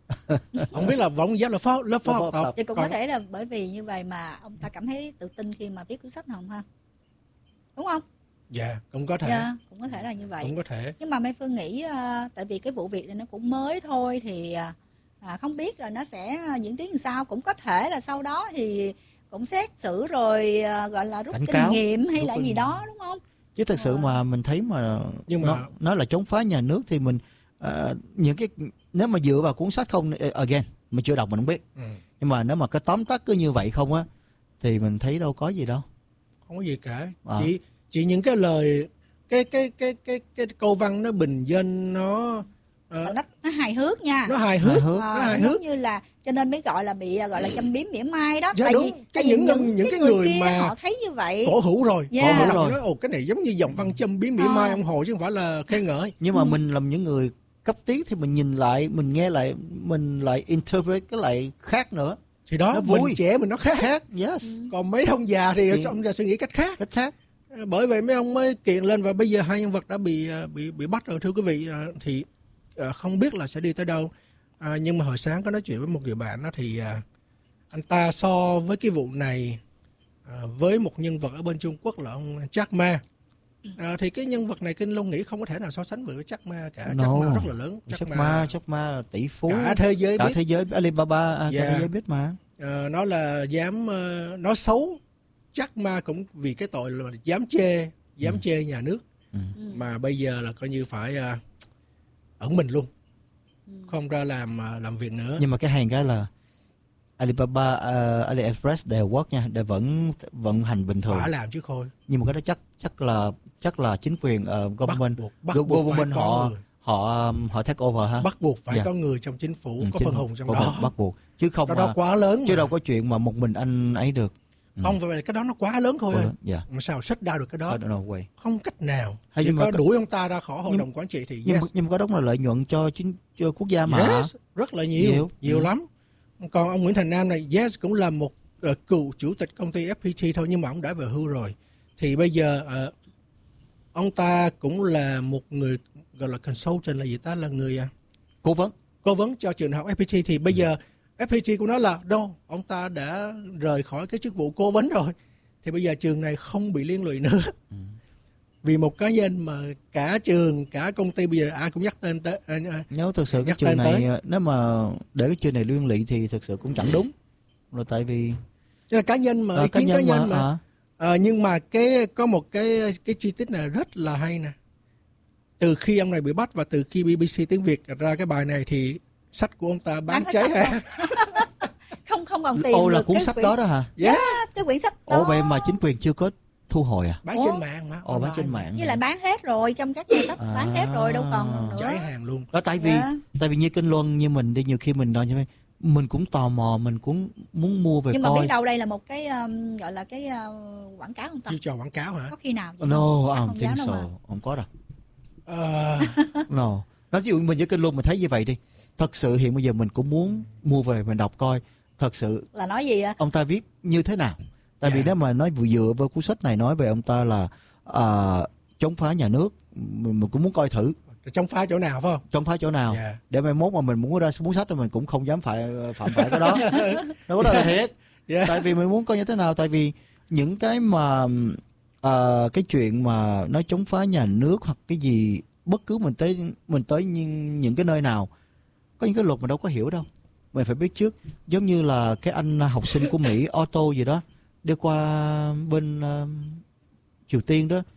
Ông biết là Võ Nguyên Giáp là phó lớp phó Lớp phó học học tập. Thì cũng Còn- có thể là bởi vì như vậy mà ông ta cảm thấy tự tin khi mà viết cuốn sách Hồng ha. Đúng không? Dạ, cũng có thể. Dạ, cũng có thể là như vậy. Cũng có thể. Nhưng mà Mai Phương nghĩ à, tại vì cái vụ việc này nó cũng mới thôi thì à, à, không biết là nó sẽ diễn tiến làm sao, cũng có thể là sau đó thì cũng xét xử rồi uh, gọi là rút Cảnh kinh cáo. nghiệm hay Rút là kinh gì nghiệm. đó đúng không? Chứ thật sự Ờ. mà mình thấy mà, Nhưng mà- nó, nó là chống phá nhà nước thì mình uh, những cái nếu mà dựa vào cuốn sách không, again mình chưa đọc mình không biết, Ừ. nhưng mà nếu mà cái tóm tắt cứ như vậy không á thì mình thấy đâu có gì đâu. Không có gì cả. À. Chỉ chỉ những cái lời cái cái cái cái cái câu văn nó bình dân, nó ờ, Nó, nó hài hước nha. nó hài Hài hước, hước. Ờ, nó hài giống hước. như là cho nên mới gọi là bị gọi là châm biếm mỉa mai đó. Dạ, tại đúng. vì Cái tại vì những những, người- những cái cái người, người kia mà họ thấy như vậy. Cổ hủ rồi. Yeah. Cổ hủ Rồi. nói ồ cái này giống như giọng văn châm biếm mỉa Ờ. mai ông Hồ chứ không phải là khen ngợi. Nhưng mà mình làm những người cấp tiến thì mình nhìn lại, mình nghe lại, mình lại interpret cái lại khác nữa, Thì đó, Nó mình vui. trẻ mình nó khác. khác, yes, Còn mấy ông già thì Thì- ông già suy nghĩ cách khác. cách khác. Bởi vậy mấy ông mới kiện lên, và bây giờ hai nhân vật đã bị bị bị bắt rồi thưa quý vị. À, thì à, không biết là sẽ đi tới đâu. À, nhưng mà hồi sáng có nói chuyện với một người bạn đó, thì à, anh ta so với cái vụ này à, với một nhân vật ở bên Trung Quốc là ông Jack Ma. À, thì cái nhân vật này Kinh Long nghĩ không có thể nào so sánh với Jack Ma cả. No. Jack Ma rất là lớn. Jack Ma, Jack Ma là tỷ phú, cả thế giới cả biết. thế giới Alibaba, à, cả Yeah. thế giới biết mà. Ờ, nó là dám uh, nói xấu Jack Ma cũng vì cái tội là dám chê dám Ừ. chê nhà nước, Ừ. Ừ. mà bây giờ là coi như phải uh, ẩn mình luôn, Ừ. không ra làm uh, làm việc nữa. Nhưng mà cái hàng cái là Alibaba, uh, AliExpress đều work nha, đều vẫn vận hành bình thường. Phải làm chứ khôi. Nhưng mà cái đó chắc chắc là chắc là chính quyền uh, Bắt government buộc bắt go- buộc phải government có họ người. họ um, họ take over ha. Bắt buộc phải Dạ. có người trong chính phủ Ừ, có chính phân phủ- hùng trong có đó. bắt buộc chứ không Cái mà, đó quá lớn chứ mà. đâu có chuyện mà một mình anh ấy được. Ừ. Không phải, cái đó nó quá lớn thôi. ơi. Dạ. Mà sao xích đau được cái đó? I don't know way. Không cách nào. Hay Chỉ nhưng mà có có- đuổi ông ta ra khỏi hội nhưng- đồng quản trị thì Nhưng yes. mà, nhưng mà cái đó là lợi nhuận cho chính cho quốc gia mà. Yes, rất là nhiều, Nhiều. nhiều, Ừ. lắm. Còn ông Nguyễn Thành Nam này, yes, cũng là một uh, cựu chủ tịch công ty ép pê tê thôi, nhưng mà ông đã về hưu rồi. Thì bây giờ uh, ông ta cũng là một người gọi là consultant, là gì ta, là người uh, Cố vấn. cố vấn cho trường học ép pê tê. Thì bây giờ ép pê tê của nó là đâu, ông ta đã rời khỏi cái chức vụ cố vấn rồi. Thì bây giờ trường này không bị liên lụy nữa. Ừ. Vì một cá nhân mà cả trường, cả công ty bây giờ ai cũng nhắc tên tới. Uh, uh, Nếu thực sự cái Nhắc trường tên này tới. nếu mà để cái trường này liên lụy thì thực sự cũng chẳng đúng. Là tại vì Chứ là cá nhân mà, ờ, ý kiến cá nhân mà. ờ. Ờ, nhưng mà cái có một cái cái chi tiết này rất là hay nè. Từ khi ông này bị bắt và từ khi bê bê xê tiếng Việt ra cái bài này thì sách của ông ta bán Bán hết cháy sạch hả? Không không còn tiền Ồ là được cuốn cái sách quyển- đó đó hả? Yeah, cái quyển sách đó. Ồ vậy mà chính quyền chưa có thu hồi à? bán Ủa? trên mạng mà. Ồ bán trên online. mạng. Với lại bán hết rồi, trong các nhà sách À. bán hết rồi, đâu còn nữa. Cháy hàng luôn. Đó tại vì Dạ. tại vì như Kinh Luân như mình đi nhiều khi mình nói như vậy, mình cũng tò mò, mình cũng muốn mua về Nhưng mà coi. biết đâu đây là một cái um, gọi là cái uh, quảng cáo không ta? Chiêu trò quảng cáo hả? Có khi nào vậy No, không? I Chắc don't không dám think đâu mà. so. Không có đâu. Ờ, No. Nói ví dụ mình với Kinh Luân mình thấy như vậy đi. Thật sự hiện bây giờ mình cũng muốn mua về mình đọc coi. Thật sự Là nói gì á? ông ta viết như thế nào. Tại vì Dạ. nếu mà nói vừa dựa vào cuốn sách này nói về ông ta là à, chống phá nhà nước, mình, mình cũng muốn coi thử trong phá chỗ nào phải không? chống phá chỗ nào. Dạ. Để mai mốt mà mình muốn ra cuốn sách thì mình cũng không dám phải phạm phải cái đó. Đâu có đó là thiệt. Dạ. Tại vì mình muốn coi như thế nào. Tại vì những cái mà à, cái chuyện mà nói chống phá nhà nước hoặc cái gì, bất cứ mình tới mình tới những, những cái nơi nào có những cái luật mình đâu có hiểu đâu, mình phải biết trước. Giống như là cái anh học sinh của Mỹ Otto gì đó đi qua bên uh, Triều Tiên đó,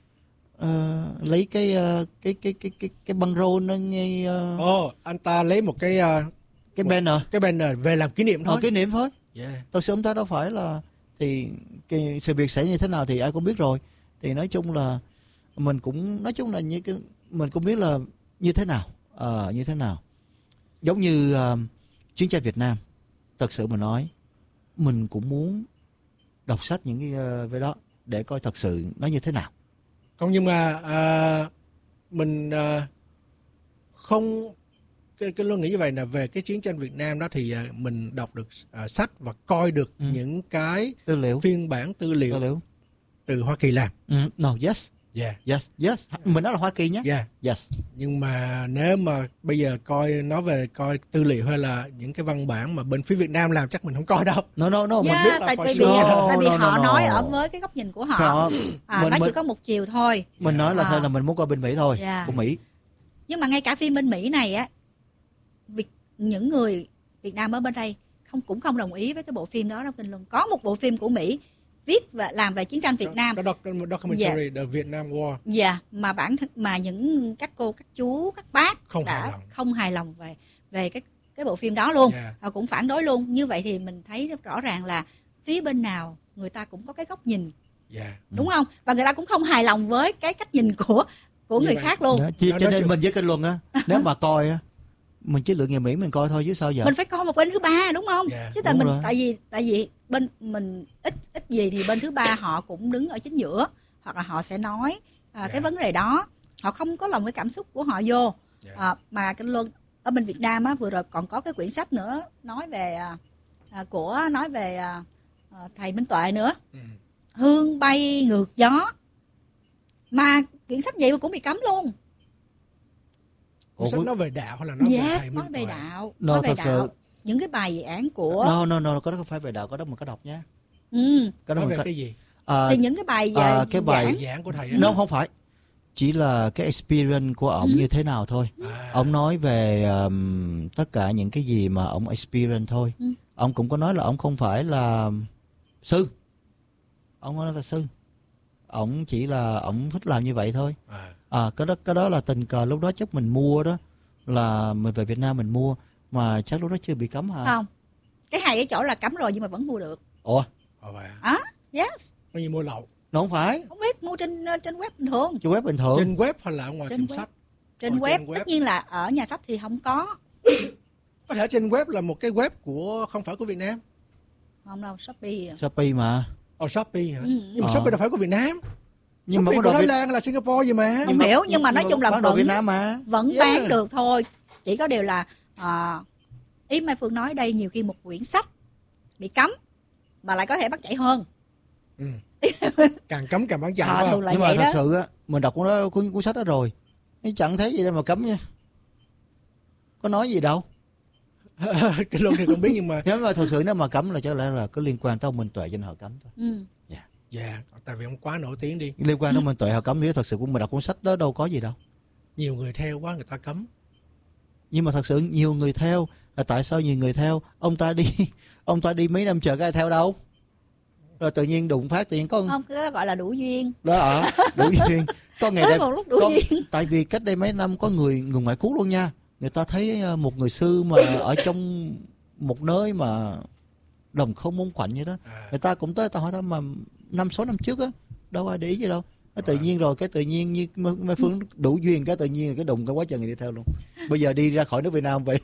uh, lấy cái, uh, cái cái cái cái cái băng rôn nó ngay uh, Ồ, anh ta lấy một cái ờ, cái banner cái banner về làm kỷ niệm thôi. thôi, kỷ niệm thôi. Yeah. Thật sự ông ta đâu phải là thì cái sự việc xảy như thế nào thì ai cũng biết rồi. Thì nói chung là mình cũng nói chung là như cái mình cũng biết là như thế nào, uh, như thế nào. Giống như uh, chiến tranh Việt Nam, thật sự mà nói mình cũng muốn đọc sách những cái uh, về đó để coi thật sự nó như thế nào. Không, nhưng mà à, mình à, không cái cái luôn nghĩ như vậy là về cái chiến tranh Việt Nam đó thì à, mình đọc được à, sách và coi được Ừ. những cái Tư liệu, phiên bản tư liệu tư liệu. từ Hoa Kỳ làm. Ừ, no, yes, Yeah. yes, yes. Mình nói là Hoa Kỳ nhé. Yeah. Yes. Nhưng mà nếu mà bây giờ coi nói về coi tư liệu hay là những cái văn bản mà bên phía Việt Nam làm chắc mình không coi đâu. No, no, no. Mình Yeah, biết là tại, for tại vì, sure. No, tại vì no, họ no, nói no. ở với cái góc nhìn của họ. Đó. À, Mình- nó chỉ mình- có một chiều thôi. Mình nói là À. thôi là mình muốn coi bên Mỹ thôi, Yeah. của Mỹ. Nhưng mà ngay cả phim bên Mỹ này á, việc những người Việt Nam ở bên đây không cũng không đồng ý với cái bộ phim đó đâu Kinh Luân. Có một bộ phim của Mỹ viết và làm về chiến tranh Việt Nam. Có documentary yeah. The Vietnam War. Dạ, yeah, mà bản thân mà những các cô, các chú, các bác không đã hài lòng. không hài lòng về về cái cái bộ phim đó luôn. Yeah. Họ cũng phản đối luôn. Như vậy thì mình thấy rất rõ ràng là phía bên nào người ta cũng có cái góc nhìn. Yeah. Đúng không? Và người ta cũng không hài lòng với cái cách nhìn của của người vậy. khác luôn. Đó, cho, cho nên mình với Kinh Luân á, nếu mà coi á, mình chỉ lựa người Mỹ mình coi thôi chứ sao giờ. Mình phải coi một bên thứ ba đúng không? Yeah. Chứ tại Đúng mình rồi. tại vì tại vì bên mình ít ít gì thì bên thứ ba họ cũng đứng ở chính giữa, hoặc là họ sẽ nói à, Yeah. cái vấn đề đó, họ không có lòng cái cảm xúc của họ vô. Yeah. À, mà Kinh Luân ở bên Việt Nam á, vừa rồi còn có cái quyển sách nữa nói về à, của nói về à, à, thầy Minh Tuệ nữa. Ừ. Hương bay ngược gió, mà quyển sách vậy mà cũng bị cấm luôn. Cuốn sách nói về đạo hay là nói về Yes, thầy nói Minh về Tuệ? đạo, No, nói về thật đạo. sự. Những cái bài dự án của No, no, no, có đó không phải về đạo, có đó mình có đọc nhé. ừ. Cái đó Nói mình về có... cái gì? À, thì những cái bài về à, cái bài- giảng. Giảng của thầy á? nó không phải, chỉ là cái experience của ổng Ừ. như thế nào thôi. À. Ông nói về um, tất cả những cái gì mà ông experience thôi. Ừ. Ông cũng có nói là ông không phải là sư. Ông nói là sư. Ông chỉ là ông thích làm như vậy thôi. À. À, cái đó cái đó là tình cờ lúc đó chắc mình mua đó, là mình về Việt Nam mình mua, mà chắc lúc đó chưa bị cấm hả? Không, cái hay ở chỗ là cấm rồi nhưng mà vẫn mua được. Ủa, Ồ vậy à? À, yes, Có như mua lậu. nó không phải, không biết mua trên trên web bình thường. trên web bình thường. Trên web hay là ở ngoài Trên tiệm web. sách? Trên, Ồ, web, trên web. tất nhiên là ở nhà sách thì không có. Có thể trên web là một cái web của không phải của Việt Nam. Không đâu, Shopee. Shopee mà. Ồ Shopee hả? Ừ. Nhưng mà Ờ. Shopee đâu phải của Việt Nam. Nhưng mà Shopee có của đồ Thái Việt... Lan hay là Singapore gì mà. Không hiểu, nhưng mà nói chung là bán đồ vẫn Việt Nam mà. vẫn Yeah. bán được thôi. Chỉ có điều là à, ý Mai Phương nói đây, nhiều khi một quyển sách bị cấm mà lại có thể bắt chạy hơn. Ừ. Càng cấm càng bán chạy. À, phải không? thường là Nhưng mà vậy thật đó. sự á, mình đọc cuốn đó, cuốn, cuốn sách đó rồi, chẳng thấy gì đâu mà cấm nha. Có nói gì đâu. Cái luôn thì không biết nhưng mà Nếu mà thật sự nếu mà cấm là chắc lẽ là có liên quan tới ông Minh Tuệ cho nên họ cấm thôi. Ừ. dạ, tại vì ông quá nổi tiếng đi. Liên quan tới ông Minh Tuệ họ cấm, nếu thật sự của mình đọc cuốn sách đó đâu có gì đâu. Nhiều người theo quá người ta cấm. Nhưng mà thật sự nhiều người theo, là tại sao nhiều người theo? Ông ta đi ông ta đi mấy năm chờ cái ai theo đâu? Rồi tự nhiên đụng phát tự nhiên có Không, cái đó gọi là đủ duyên. đó ở đủ duyên. Có ngày Tới đây một lúc đủ có, duyên. tại vì cách đây mấy năm có người người ngoại quốc luôn nha. Người ta thấy ờ, một người sư mà ở trong một nơi mà đồng không mông quạnh như đó. À, Người ta cũng tới, ta hỏi ta mà năm sáu năm trước á, đâu ai để ý gì đâu. Cái tự Right. nhiên rồi cái tự nhiên như Mai Phương đủ duyên cái tự nhiên cái đụng cái quá trời người đi theo luôn. Bây giờ đi ra khỏi nước Việt Nam vậy.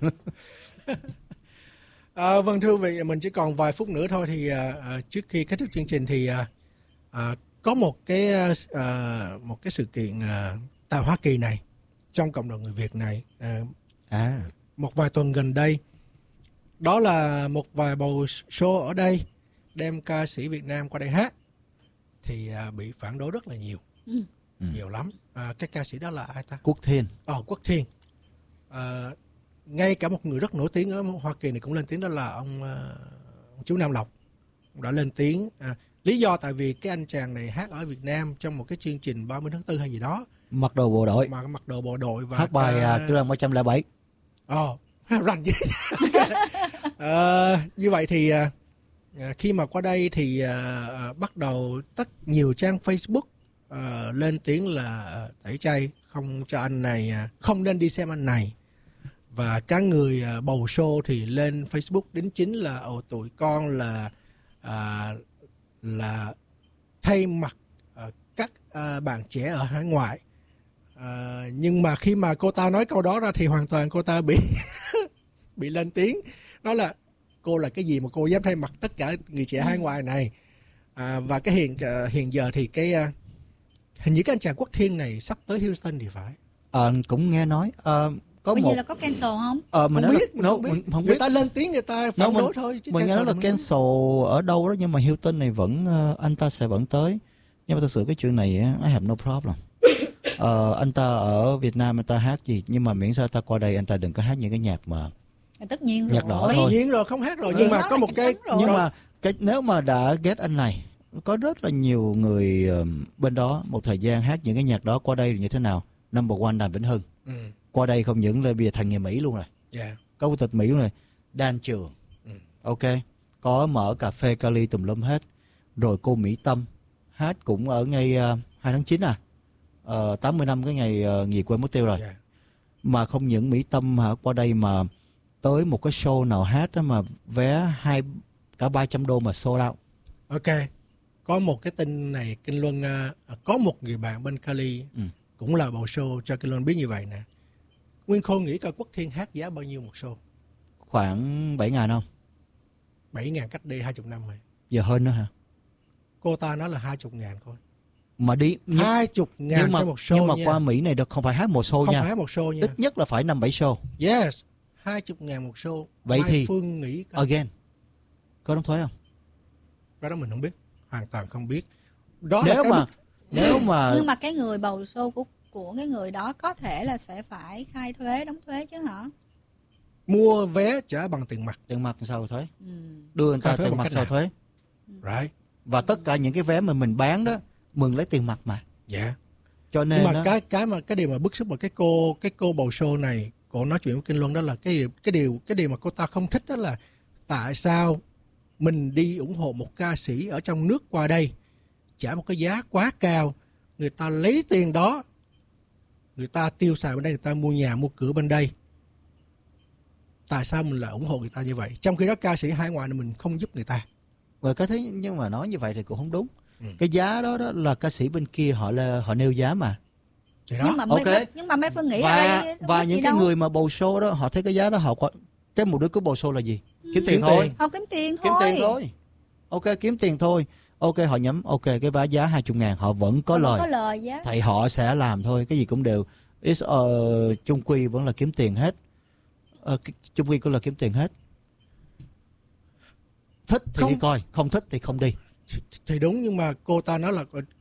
à, vâng thưa quý vị, mình chỉ còn vài phút nữa thôi thì à, à, trước khi kết thúc chương trình thì à, à, có một cái à, một cái sự kiện à, tại Hoa Kỳ này, trong cộng đồng người Việt này, à, À, một vài tuần gần đây, đó là một vài bầu show ở đây đem ca sĩ Việt Nam qua đây hát thì à, bị phản đối rất là nhiều. Ừ. Ừ. Nhiều lắm. À, cái ca sĩ đó là ai ta? Quốc Thiên. Ờ, Quốc Thiên. À, ngay cả một người rất nổi tiếng ở Hoa Kỳ này cũng lên tiếng, đó là ông, à, ông chú Nam Lộc. Ông đã lên tiếng. À, lý do tại vì cái anh chàng này hát ở Việt Nam trong một cái chương trình ba mươi tháng tư hay gì đó, Mặc đồ bộ đội, mà mặc đồ bộ đội và hát bài ca- uh, Trường một trăm lẻ bảy. Ồ, rành dữ. à, như vậy thì à, khi mà qua đây thì à, à, bắt đầu tất nhiều trang Facebook à, lên tiếng là à, tẩy chay, không cho anh này, à, không nên đi xem anh này. Và các người à, bầu show thì lên Facebook đính chính là ồ tụi con là à, là thay mặt à, các à, bạn trẻ ở hải ngoại. À, nhưng mà khi mà cô ta nói câu đó ra thì hoàn toàn cô ta bị bị lên tiếng, nói là cô là cái gì mà cô dám thay mặt tất cả người trẻ hải ngoại này. À, và cái hiện uh, hiện giờ thì cái uh, hình như cái anh chàng Quốc Thiên này sắp tới Houston thì phải. Ờ, cũng nghe nói ờ, có Bây một giờ là có cancel không? ờ, mình Không nói biết, là, mình nó, không biết. mình không Người biết. ta lên tiếng người ta phản Nó, đối mình- thôi chứ Mình nghe nói là thì mình cancel ở đâu đó, nhưng mà Hilton này vẫn ờ, anh ta sẽ vẫn tới. Nhưng mà thật sự cái chuyện này á, I have no problem. Ờ, anh ta ở Việt Nam anh ta hát gì, nhưng mà miễn sao ta qua đây anh ta đừng có hát những cái nhạc mà Tất nhiên Nhạc đỏ rồi. thôi. Dĩ nhiên rồi, không hát rồi, Ừ. nhưng mà Đó có là một chắc cái chắn rồi. nhưng mà cái nếu mà đã ghét anh này, có rất là nhiều người ờ, bên đó một thời gian hát những cái nhạc đó qua đây như thế nào. Number one Đàm Vĩnh Hưng ừ, qua đây không những là bây giờ thành người Mỹ luôn rồi, dạ, có quốc tịch Mỹ luôn rồi. Đan Trường ừ. Ok, có mở cà phê Cali tùm lum hết. Rồi cô Mỹ Tâm hát cũng ở ngay uh, hai tháng chín à. Uh, tám mươi năm cái ngày uh, nghỉ quên mất tiêu rồi. Yeah. Mà không những Mỹ Tâm hả, qua đây mà tới một cái show nào hát đó mà vé hai cả ba trăm đô mà sold out. Ok, có một cái tin này Kinh Luân uh, có một người bạn bên Cali ừ. cũng là bầu show cho Kinh Luân biết như vậy nè. Nguyên Khôi nghĩ coi Quốc Thiên hát giá bao nhiêu một show? Khoảng bảy ngàn không? bảy ngàn cách đây hai mươi năm rồi. Giờ hơn nữa hả? Cô ta nói là hai mươi ngàn thôi. Mà đi hai mươi ngàn nhưng mà, cho một show nhưng mà nha. qua Mỹ này được không phải hát một show không nha. Không phải hát một show nha. Ít nhất là phải năm bảy show. Yes, hai mươi ngàn một show. Vậy Mai thì Phương nghĩ coi. Again có đóng thuế không? Cái đó mình không biết, hoàn toàn không biết. Đó nếu là cái mà mức... nếu mà nhưng mà cái người bầu show của của cái người đó có thể là sẽ phải khai thuế, đóng thuế chứ hả? Mua vé trả bằng tiền mặt. Tiền mặt sao thuế? Ừ. Đưa người ta tiền mặt sao thuế? Right. Và tất cả những cái vé mà mình bán đó mừng lấy tiền mặt mà. Dạ. Yeah. Cho nên nhưng mà đó, cái cái mà cái điều mà bức xúc mà cái cô cái cô bầu show này, cô nói chuyện với Kinh Luân đó là cái cái điều cái điều mà cô ta không thích đó là tại sao mình đi ủng hộ một ca sĩ ở trong nước qua đây trả một cái giá quá cao, người ta lấy tiền đó người ta tiêu xài bên đây, người ta mua nhà mua cửa bên đây, tại sao mình lại ủng hộ người ta như vậy, trong khi đó ca sĩ hải ngoại này mình không giúp người ta. Và cái thế nhưng mà nói như vậy thì cũng không đúng. Ừ. Cái giá đó đó là ca sĩ bên kia họ là họ nêu giá mà. Thì đó. Nhưng mà Ok. Mai, nhưng mà Mai Phương nghĩ và ở đây và những cái đâu. người mà bầu show đó họ thấy cái giá đó họ có cái mục đích của bầu show là gì? Ừ. Kiếm tiền Kiếm thôi. tiền. Họ kiếm tiền thôi. Kiếm tiền thôi. Ok, kiếm tiền thôi. Ok, họ nhắm ok cái giá giá hai mươi ngàn họ vẫn có Họ lời. có lời giá. Thầy họ sẽ làm thôi, cái gì cũng đều. It's, uh, chung quy vẫn là kiếm tiền hết. Uh, chung quy cũng là kiếm tiền hết. Thích thì Không. đi coi, không thích thì không đi. Thì đúng, nhưng mà cô ta nói là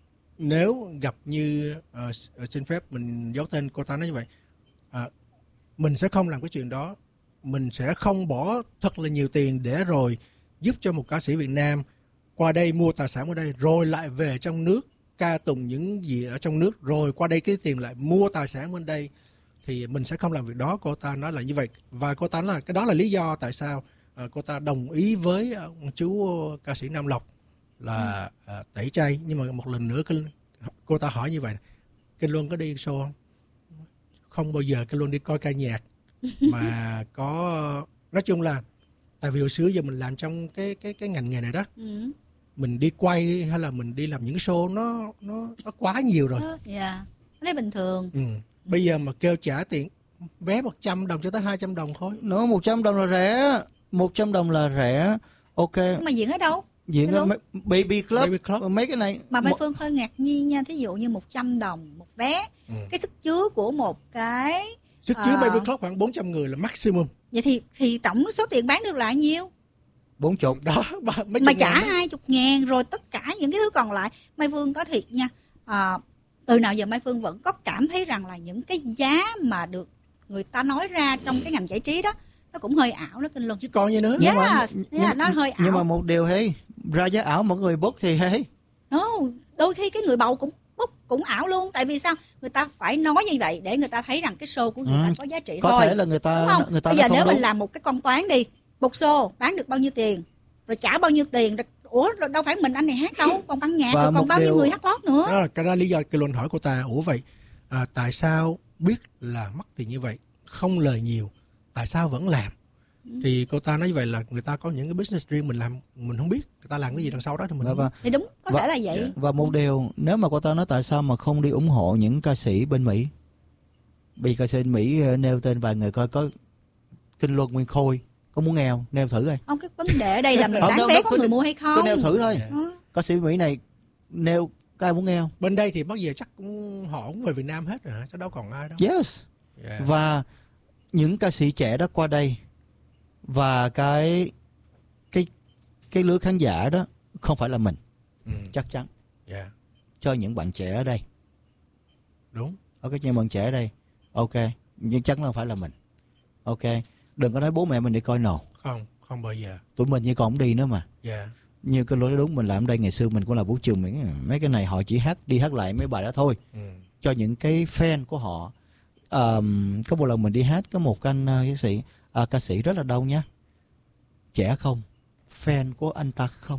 nếu gặp như uh, xin phép mình giấu tên, cô ta nói như vậy, uh, mình sẽ không làm cái chuyện đó, mình sẽ không bỏ thật là nhiều tiền để rồi giúp cho một ca sĩ Việt Nam qua đây mua tài sản ở đây rồi lại về trong nước ca tụng những gì ở trong nước rồi qua đây cái tiền lại mua tài sản bên đây, thì mình sẽ không làm việc đó. Cô ta nói là như vậy, và cô ta nói là cái đó là lý do tại sao uh, cô ta đồng ý với uh, chú uh, ca sĩ Nam Lộc là uh, tẩy chay. Nhưng mà một lần nữa cô ta hỏi như vậy, Kinh Luân có đi show không? Không bao giờ Kinh Luân đi coi ca nhạc mà có, nói chung là tại vì hồi xưa giờ mình làm trong cái cái cái ngành nghề này đó, Ừ. mình đi quay hay là mình đi làm những show nó nó nó quá nhiều rồi. Dạ, cái bình thường. Ừ. Bây giờ mà kêu trả tiền vé một trăm đồng cho tới hai trăm đồng thôi. Nó một trăm đồng là rẻ, một trăm đồng là rẻ. Ok. Nhưng mà diễn ở đâu? Diễn ở Baby Club, Baby Club. mấy cái này. Mà Mai Phương hơi ngạc nhiên nha, thí dụ như một trăm đồng một vé, Ừ. cái sức chứa của một cái Sức chứa à, Baby Club khoảng bốn trăm người là maximum. vậy thì thì tổng số tiền bán được là nhiêu? Bốn chục. Đó, mấy Mà chục trả ngàn đó. hai chục ngàn rồi tất cả những cái thứ còn lại. Mai Phương có thiệt nha, à, từ nào giờ Mai Phương vẫn có cảm thấy rằng là những cái giá mà được người ta nói ra trong cái ngành giải trí đó nó cũng hơi ảo đó Kinh Luân. Chứ còn gì nữa. Yes, mà- nhưng, yeah, nó hơi ảo. Nhưng mà một điều hay, ra giá ảo mọi người book thì hay. No, đôi khi cái người bầu cũng book cũng ảo luôn. Tại vì sao? Người ta phải nói như vậy để người ta thấy rằng cái show của người Ừ. ta có giá trị Có thôi. thể là người ta Đúng không? người ta Bây nói giờ không nếu đúng. mình làm một cái công toán đi, một show bán được bao nhiêu tiền, rồi trả bao nhiêu tiền, rồi, ủa rồi đâu phải mình anh này hát đâu, còn ban nhạc, Và rồi một còn bao nhiêu điều- người hát lót nữa. Đó là cái đó lý do Kinh Luân hỏi cô ta, ủa vậy à, tại sao biết là mất tiền như vậy, không lời nhiều, tại sao vẫn làm? Ừ. Thì cô ta nói như vậy là người ta có những cái business riêng, mình làm mình không biết, người ta làm cái gì đằng sau đó thì mình Và, không và, biết. Thì đúng, có Và- thể là vậy. và một điều, nếu mà cô ta nói tại sao mà không đi ủng hộ những ca sĩ bên Mỹ, bị ca sĩ bên Mỹ ờ, nêu tên vài người coi có Kinh Luân, Nguyên Khôi, có muốn nghe không? Nêu thử coi. Không, cái vấn đề ở đây là mình Không, bán đâu, vé đâu, có cứ- người mua hay không. Cứ nêu thử thôi. Ừ. Ca sĩ Mỹ này nêu, có ai muốn nghe không? Bên đây thì bao giờ chắc cũng họ cũng về Việt Nam hết rồi, chắc đâu còn ai đâu. Yes. Yeah. Và những ca sĩ trẻ đó qua đây và cái cái cái lứa khán giả đó không phải là mình, Ừ. chắc chắn. Yeah. Cho những bạn trẻ ở đây. Đúng. Ok, những bạn trẻ ở đây. Ok, nhưng chắc là không phải là mình. Ok, đừng có nói bố mẹ mình đi coi no. Không, không bao giờ. Tụi mình như còn không đi nữa mà. Yeah. Như cái lối đúng, mình làm ở đây ngày xưa mình cũng là vũ trường, mấy mấy cái này họ chỉ hát đi hát lại mấy bài đó thôi. Ừ. Cho những cái fan của họ. Um, có một lần mình đi hát có một anh uh, ca sĩ uh, ca sĩ rất là đông nhá, trẻ không, fan của anh ta không.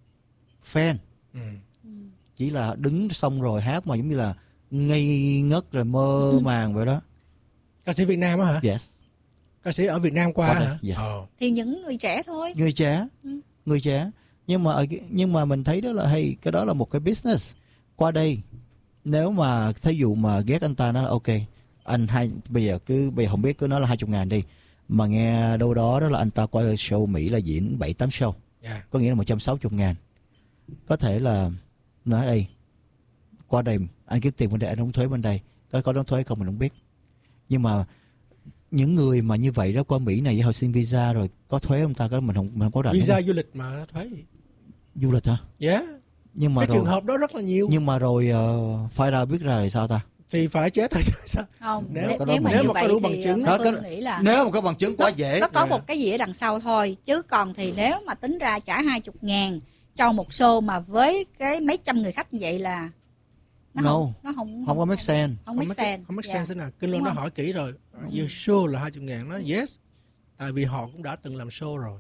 Fan. Ừ. Chỉ là đứng xong rồi hát mà giống như là ngây ngất rồi mơ ừ. màng vậy đó. Ca sĩ Việt Nam á hả? Yes. Ca sĩ ở Việt Nam qua Qua hả? Yes. Oh. Thì những người trẻ thôi. Người trẻ. Ừ. Người trẻ. Nhưng mà nhưng mà mình thấy đó là hay, cái đó là một cái business. Qua đây nếu mà thí dụ mà ghét anh ta, nó là ok, anh hai bây giờ cứ bây giờ không biết cứ nói là hai mươi ngàn đi, mà nghe đâu đó đó là anh ta qua show Mỹ là diễn bảy tám show, yeah. có nghĩa là một trăm sáu mươi ngàn. Có thể là nói ê, qua đây anh kiếm tiền bên đây, anh đóng thuế bên đây, có có đóng thuế không mình không biết. Nhưng mà những người mà như vậy đó qua Mỹ này họ xin visa rồi có thuế không ta, cái mình không mình không có rành. Visa du lịch mà thuế gì? Du lịch hả? Yeah. Nhưng mà cái rồi, trường hợp đó rất là nhiều. Nhưng mà rồi uh, phải ra biết ra là sao ta? Thì phải chết rồi sao? Không, nếu, nếu, nếu mà, nếu như mà có đủ bằng chứng đó, tôi nghĩ là nếu mà có bằng chứng quá nó, dễ. Nó có yeah. một cái gì ở đằng sau thôi, chứ còn thì nếu mà tính ra trả hai mươi ngàn cho một show mà với cái mấy trăm người khách như vậy là nó no. không nó không không, không có make sense. Không make sense. Không make yeah. sense thế nào? Kinh Luân đã hỏi kỹ rồi. You show là hai mươi ngàn, nó yes. Tại vì họ cũng đã từng làm show rồi.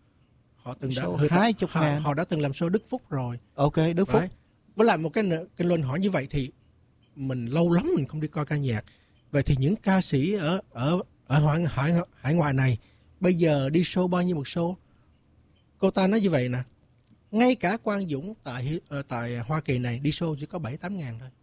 Họ từng show đã hai mươi ngàn. Họ, họ đã từng làm show Đức Phúc rồi. Ok, Đức Phúc. Right. Với lại một cái Kinh Luân hỏi như vậy thì mình lâu lắm mình không đi coi ca nhạc. Vậy thì những ca sĩ ở ở ở hải, hải, hải ngoại này bây giờ đi show bao nhiêu một show? Cô ta nói như vậy nè, ngay cả Quang Dũng tại tại Hoa Kỳ này đi show chỉ có bảy tám ngàn thôi.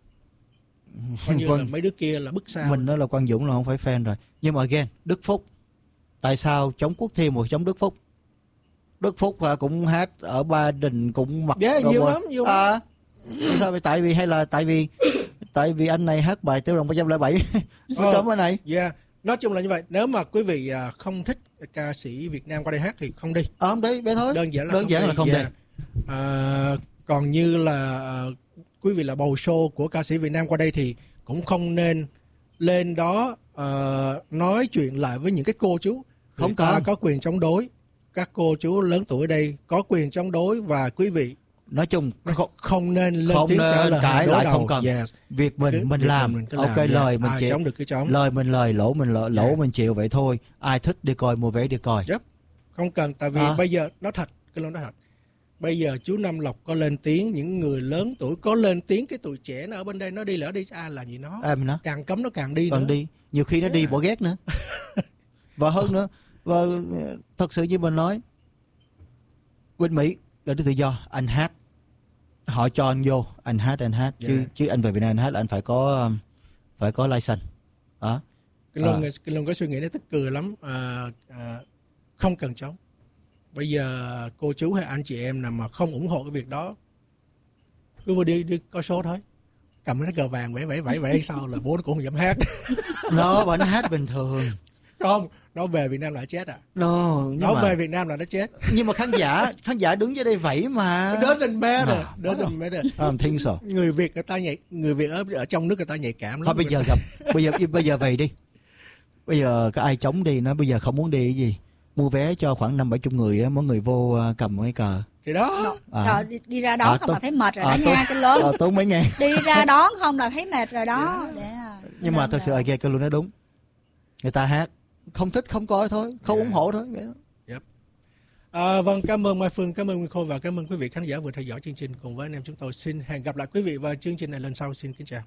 Coi như là mấy đứa kia là bức sao. Mình nói là Quang Dũng là không phải fan rồi. Nhưng mà again, Đức Phúc, tại sao chống Quốc Thiêm một chống Đức Phúc? Đức Phúc cũng hát ở Ba Đình cũng mặc yeah, nhiều lắm, nhiều lắm. À, sao vậy? Tại vì hay là tại vì tại vì anh này hát bài Tiểu Đồng ba không bảy ờ, tóm cái này. Yeah. Nói chung là như vậy. Nếu mà quý vị không thích ca sĩ Việt Nam qua đây hát thì không đi. Ờ không đi, bé thôi. Đơn giản là Đơn không giản đi. là không yeah. đi. À, còn như là quý vị là bầu show của ca sĩ Việt Nam qua đây thì cũng không nên lên đó uh, nói chuyện lại với những cái cô chú. Không có có quyền chống đối. Các cô chú lớn tuổi ở đây có quyền chống đối và quý vị nói chung không, không nên lên không tiếng nên trả lời cãi lại, đầu. không cần. Yes. Việc mình Cứ, mình việc làm, mình ok làm, lời yeah. mình ai chịu, chống được cái chống. lời mình lời, lỗ mình lỗ, lỗ yeah. mình chịu vậy thôi. Ai thích đi coi mua vé đi coi. Yep. Không cần, tại vì à. bây giờ nó thật, cái nói thật. Bây giờ chú Nam Lộc có lên tiếng, những người lớn tuổi có lên tiếng, cái tuổi trẻ nó ở bên đây nó đi lỡ đi ai làm gì nó. À, nó. Càng cấm nó càng đi càng nữa. đi, nhiều khi nó yeah. đi bỏ ghét nữa. Và hơn nữa, và thật sự như mình nói, bên Mỹ là đứa tự do, anh hát họ cho anh vô, anh hát anh hát yeah. chứ chứ anh về Việt Nam anh hát là anh phải có phải có license đó. Cái luôn à. cái luôn có suy nghĩ nó tức cười lắm. À, à, không cần chống. Bây giờ cô chú hay anh chị em nào mà không ủng hộ cái việc đó, cứ vừa đi đi coi show thôi, cầm cái cờ vàng vẫy vẫy vẫy vẫy sau là bố nó cũng không dám hát. Nó vẫn hát bình thường. Không, nó về Việt Nam là chết à? No, nó mà... về Việt Nam là nó chết. Nhưng mà khán giả khán giả đứng dưới đây vẫy mà. Doesn't matter, doesn't matter. I'm think so. Người Việt người ta nhạy, người Việt ở ở trong nước người ta nhạy cảm lắm. Thôi bây giờ gặp, bây giờ bây giờ về đi. Bây giờ có ai chống đi, nó bây giờ không muốn đi cái gì, mua vé cho khoảng năm bảy chục người á, mỗi người vô cầm cái cờ. Thì đó. À. Rồi đi, đi ra đón à, không tôi, là thấy mệt rồi à, đó nha, cái lớn. À, tốn mấy ngàn. Đi ra đón không là thấy mệt rồi đó. Yeah. Yeah. Nhưng mà thật sự ai nghe cái luôn nói đúng. Người ta hát không thích không coi thôi, không yeah. ủng hộ thôi. Yep. À, vâng, cảm ơn Mai Phương, cảm ơn Nguyên Khôi và cảm ơn quý vị khán giả vừa theo dõi chương trình cùng với anh em chúng tôi. Xin hẹn gặp lại quý vị vào chương trình này lần sau. Xin kính chào.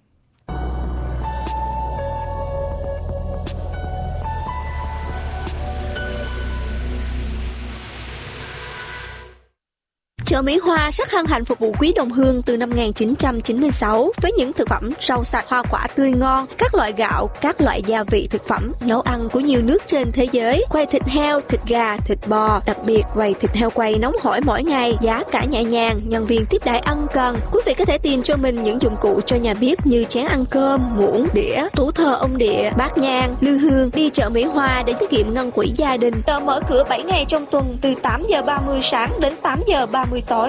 Chợ Mỹ Hoa rất hân hạnh phục vụ quý đồng hương từ năm một nghìn chín trăm chín mươi sáu với những thực phẩm rau sạch, hoa quả tươi ngon, các loại gạo, các loại gia vị thực phẩm, nấu ăn của nhiều nước trên thế giới, quầy thịt heo, thịt gà, thịt bò, đặc biệt quầy thịt heo quay nóng hổi mỗi ngày, giá cả nhẹ nhàng, nhân viên tiếp đãi ân cần. Quý vị có thể tìm cho mình những dụng cụ cho nhà bếp như chén ăn cơm, muỗng, đĩa, tủ thờ ông địa, bát nhang, lư hương. Đi chợ Mỹ Hoa để tiết kiệm ngân quỹ gia đình. Chợ mở cửa bảy ngày trong tuần từ tám giờ ba mươi sáng đến tám giờ ba mươi tối.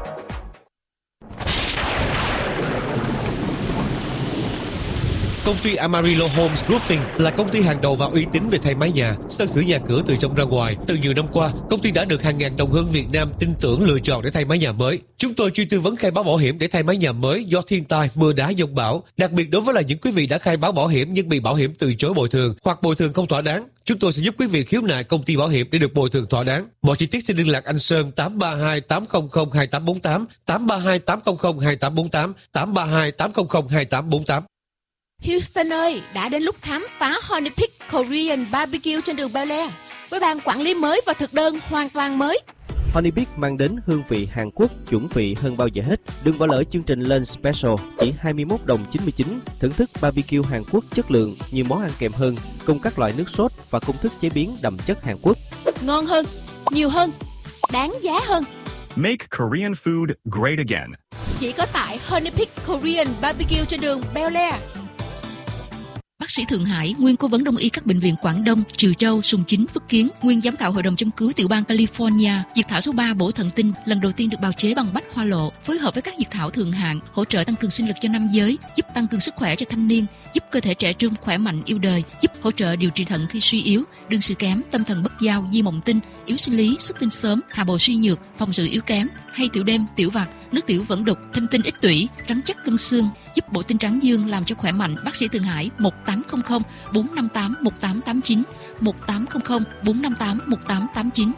Công ty Amarillo Homes Roofing là công ty hàng đầu và uy tín về thay mái nhà, sơn sửa nhà cửa từ trong ra ngoài. Từ nhiều năm qua, công ty đã được hàng ngàn đồng hương Việt Nam tin tưởng lựa chọn để thay mái nhà mới. Chúng tôi chuyên tư vấn khai báo bảo hiểm để thay mái nhà mới do thiên tai, mưa đá, dông bão. Đặc biệt đối với là những quý vị đã khai báo bảo hiểm nhưng bị bảo hiểm từ chối bồi thường hoặc bồi thường không thỏa đáng, chúng tôi sẽ giúp quý vị khiếu nại công ty bảo hiểm để được bồi thường thỏa đáng. Mọi chi tiết xin liên lạc anh Sơn tám ba hai tám không không hai tám bốn tám, tám ba hai tám không không hai tám bốn tám, tám ba hai tám không không hai tám bốn tám. Houston ơi, đã đến lúc khám phá Honey Peak Korean barbecue trên đường Bel Air với ban quản lý mới và thực đơn hoàn toàn mới. Honey Peak mang đến hương vị Hàn Quốc chuẩn vị hơn bao giờ hết. Đừng bỏ lỡ chương trình Lunch Special chỉ hai mươi mốt đồng chín mươi chín. Thưởng thức barbecue Hàn Quốc chất lượng, nhiều món ăn kèm hơn, cùng các loại nước sốt và công thức chế biến đậm chất Hàn Quốc. Ngon hơn, nhiều hơn, đáng giá hơn. Make Korean food great again. Chỉ có tại Honey Peak Korean barbecue trên đường Bel Air. Bác sĩ Thượng Hải, nguyên cố vấn đông y các bệnh viện Quảng Đông, Trừ Châu, Sùng Chính, Phước Kiến, nguyên giám khảo hội đồng châm cứu tiểu bang California, diệt thảo số ba bổ thần tinh lần đầu tiên được bào chế bằng bách hoa lộ, phối hợp với các diệt thảo thượng hạng, hỗ trợ tăng cường sinh lực cho nam giới, giúp tăng cường sức khỏe cho thanh niên, giúp cơ thể trẻ trung khỏe mạnh yêu đời, giúp hỗ trợ điều trị thận khi suy yếu, đương sự kém, tâm thần bất giao, di mộng tinh, yếu sinh lý, xuất tinh sớm, hạ bầu suy nhược, phòng sự yếu kém, hay tiểu đêm, tiểu vặt, nước tiểu vẫn đục, thâm tinh ít tủy, rắn chắc cân xương, giúp bộ tinh trắng dương làm cho khỏe mạnh. Bác sĩ Thượng Hải một tám không không bốn năm tám một tám tám chín, một tám không không bốn năm tám một tám tám chín.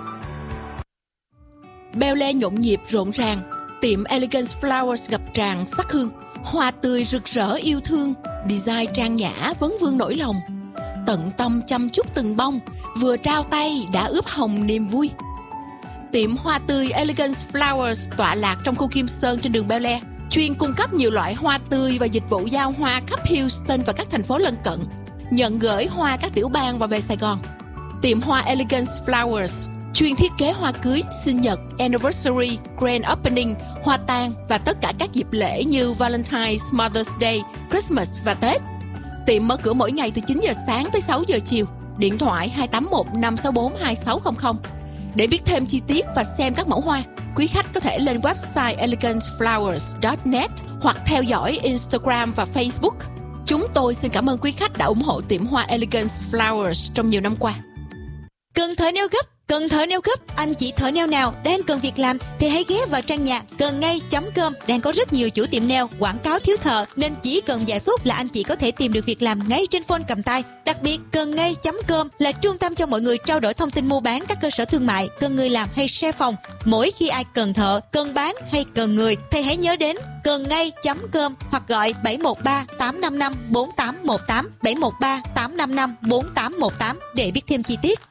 Bel Air nhộn nhịp rộn ràng, tiệm Elegance Flowers ngập tràn sắc hương, hoa tươi rực rỡ yêu thương, design trang nhã vấn vương nỗi lòng, tận tâm chăm chút từng bông, vừa trao tay đã ướp hồng niềm vui. Tiệm hoa tươi Elegance Flowers tọa lạc trong khu Kim Sơn trên đường Bel Air, chuyên cung cấp nhiều loại hoa tươi và dịch vụ giao hoa khắp Houston và các thành phố lân cận, nhận gửi hoa các tiểu bang và về Sài Gòn. Tiệm hoa Elegance Flowers chuyên thiết kế hoa cưới, sinh nhật, anniversary, grand opening, hoa tang và tất cả các dịp lễ như Valentine's, Mother's Day, Christmas và Tết. Tiệm mở cửa mỗi ngày từ chín giờ sáng tới sáu giờ chiều. Điện thoại hai tám một năm sáu bốn hai sáu không không. Để biết thêm chi tiết và xem các mẫu hoa, quý khách có thể lên website elegance flowers chấm net hoặc theo dõi Instagram và Facebook. Chúng tôi xin cảm ơn quý khách đã ủng hộ tiệm hoa Elegance Flowers trong nhiều năm qua. Cần thợ neo gấp, cần thợ neo gấp, anh chị thợ neo nào đang cần việc làm thì hãy ghé vào trang nhà cần ngay chấm com. Đang có rất nhiều chủ tiệm neo quảng cáo thiếu thợ nên chỉ cần vài phút là anh chị có thể tìm được việc làm ngay trên phone cầm tay. Đặc biệt cần ngay chấm com là trung tâm cho mọi người trao đổi thông tin mua bán các cơ sở thương mại, cần người làm hay share phòng. Mỗi khi ai cần thợ, cần bán hay cần người thì hãy nhớ đến cần ngay chấm com hoặc gọi bảy một ba tám năm năm bốn tám một tám, bảy một ba tám năm năm bốn tám một tám để biết thêm chi tiết.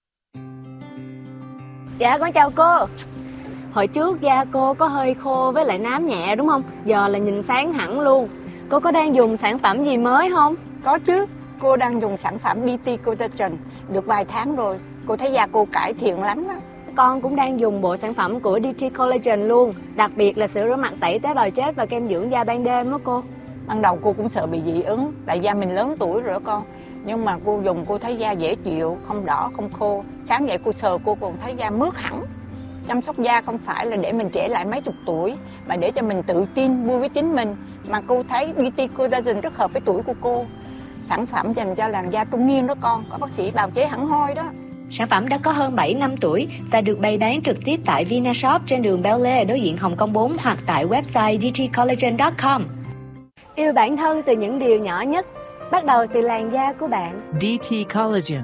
Dạ con chào cô. Hồi trước da cô có hơi khô với lại nám nhẹ đúng không? Giờ là nhìn sáng hẳn luôn. Cô có đang dùng sản phẩm gì mới không? Có chứ, cô đang dùng sản phẩm đê tê Collagen được vài tháng rồi. Cô thấy da cô cải thiện lắm á. Con cũng đang dùng bộ sản phẩm của đê tê Collagen luôn. Đặc biệt là sữa rửa mặt tẩy tế bào chết và kem dưỡng da ban đêm đó cô. Ban đầu cô cũng sợ bị dị ứng, tại da mình lớn tuổi rồi đó con. Nhưng mà cô dùng cô thấy da dễ chịu, không đỏ, không khô. Sáng dậy cô sờ cô còn thấy da mướt hẳn. Chăm sóc da không phải là để mình trẻ lại mấy chục tuổi, mà để cho mình tự tin, vui với chính mình. Mà cô thấy đê tê Collagen rất hợp với tuổi của cô. Sản phẩm dành cho làn da trung niên đó con, có bác sĩ bào chế hẳn hoi đó. Sản phẩm đã có hơn bảy năm tuổi và được bày bán trực tiếp tại Vinashop trên đường Bel Air đối diện Hồng Kông bốn hoặc tại website d t collagen chấm com. Yêu bản thân từ những điều nhỏ nhất, bắt đầu từ làn da của bạn. đê tê Collagen.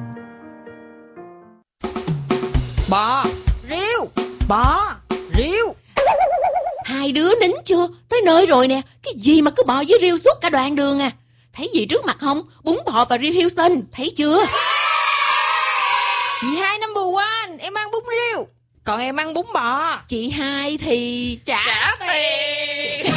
Bò, riêu, bò, riêu. Hai đứa nín chưa? Tới nơi rồi nè. Cái gì mà cứ bò với riêu suốt cả đoạn đường à? Thấy gì trước mặt không? Bún bò và riêu Houston, thấy chưa? Chị hai number one, em ăn bún riêu, còn em ăn bún bò. Chị hai thì trả, trả tiền.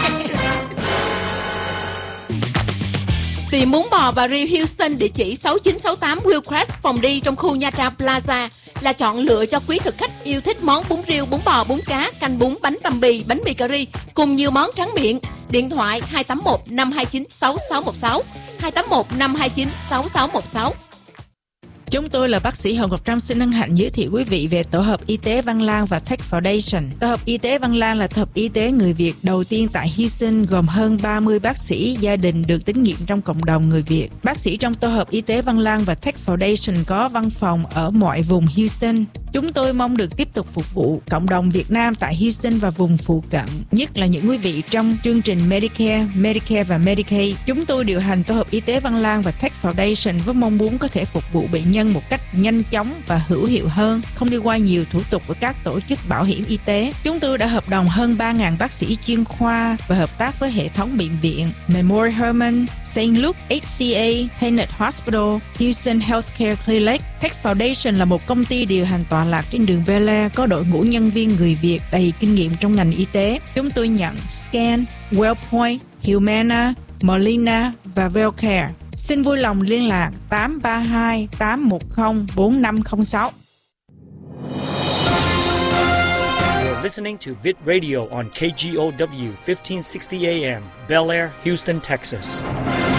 Tìm bún bò và riêu Houston địa chỉ sáu chín sáu tám Hillcrest phòng đi trong khu Nha Trang Plaza là chọn lựa cho quý thực khách yêu thích món bún riêu, bún bò, bún cá, canh bún, bánh tằm bì, bánh mì cà ri cùng nhiều món tráng miệng. Điện thoại hai tám một năm hai chín sáu sáu một sáu, hai tám một năm hai chín sáu sáu một sáu. Chúng tôi là bác sĩ Hồng Ngọc Trâm xin hân hạnh giới thiệu quý vị về tổ hợp y tế Văn Lang và Tech Foundation. Tổ hợp y tế Văn Lang là tổ hợp y tế người Việt đầu tiên tại Houston, gồm hơn ba mươi bác sĩ gia đình được tín nhiệm trong cộng đồng người Việt. Bác sĩ trong tổ hợp y tế Văn Lang và Tech Foundation có văn phòng ở mọi vùng Houston. Chúng tôi mong được tiếp tục phục vụ cộng đồng Việt Nam tại Houston và vùng phụ cận, nhất là những quý vị trong chương trình Medicare, Medicare và Medicaid. Chúng tôi điều hành tổ hợp y tế Văn Lang và Tech Foundation với mong muốn có thể phục vụ bệnh nhân nhân một cách nhanh chóng và hữu hiệu hơn, không đi qua nhiều thủ tục với các tổ chức bảo hiểm y tế. Chúng tôi đã hợp đồng hơn ba nghìn bác sĩ chuyên khoa và hợp tác với hệ thống bệnh viện Memorial Hermann, Saint Luke, hát xê a, Tenet Hospital, Houston Healthcare Clinic. Tech Foundation là một công ty điều hành tọa lạc trên đường Bel Air, có đội ngũ nhân viên người Việt đầy kinh nghiệm trong ngành y tế. Chúng tôi nhận Scan, Wellpoint, Humana, Molina và Wellcare. Xin vui lòng liên lạc tám ba hai tám một không bốn năm không sáu. You're listening to Vid Radio on K G O W fifteen sixty A M, Bel Air, Houston, Texas.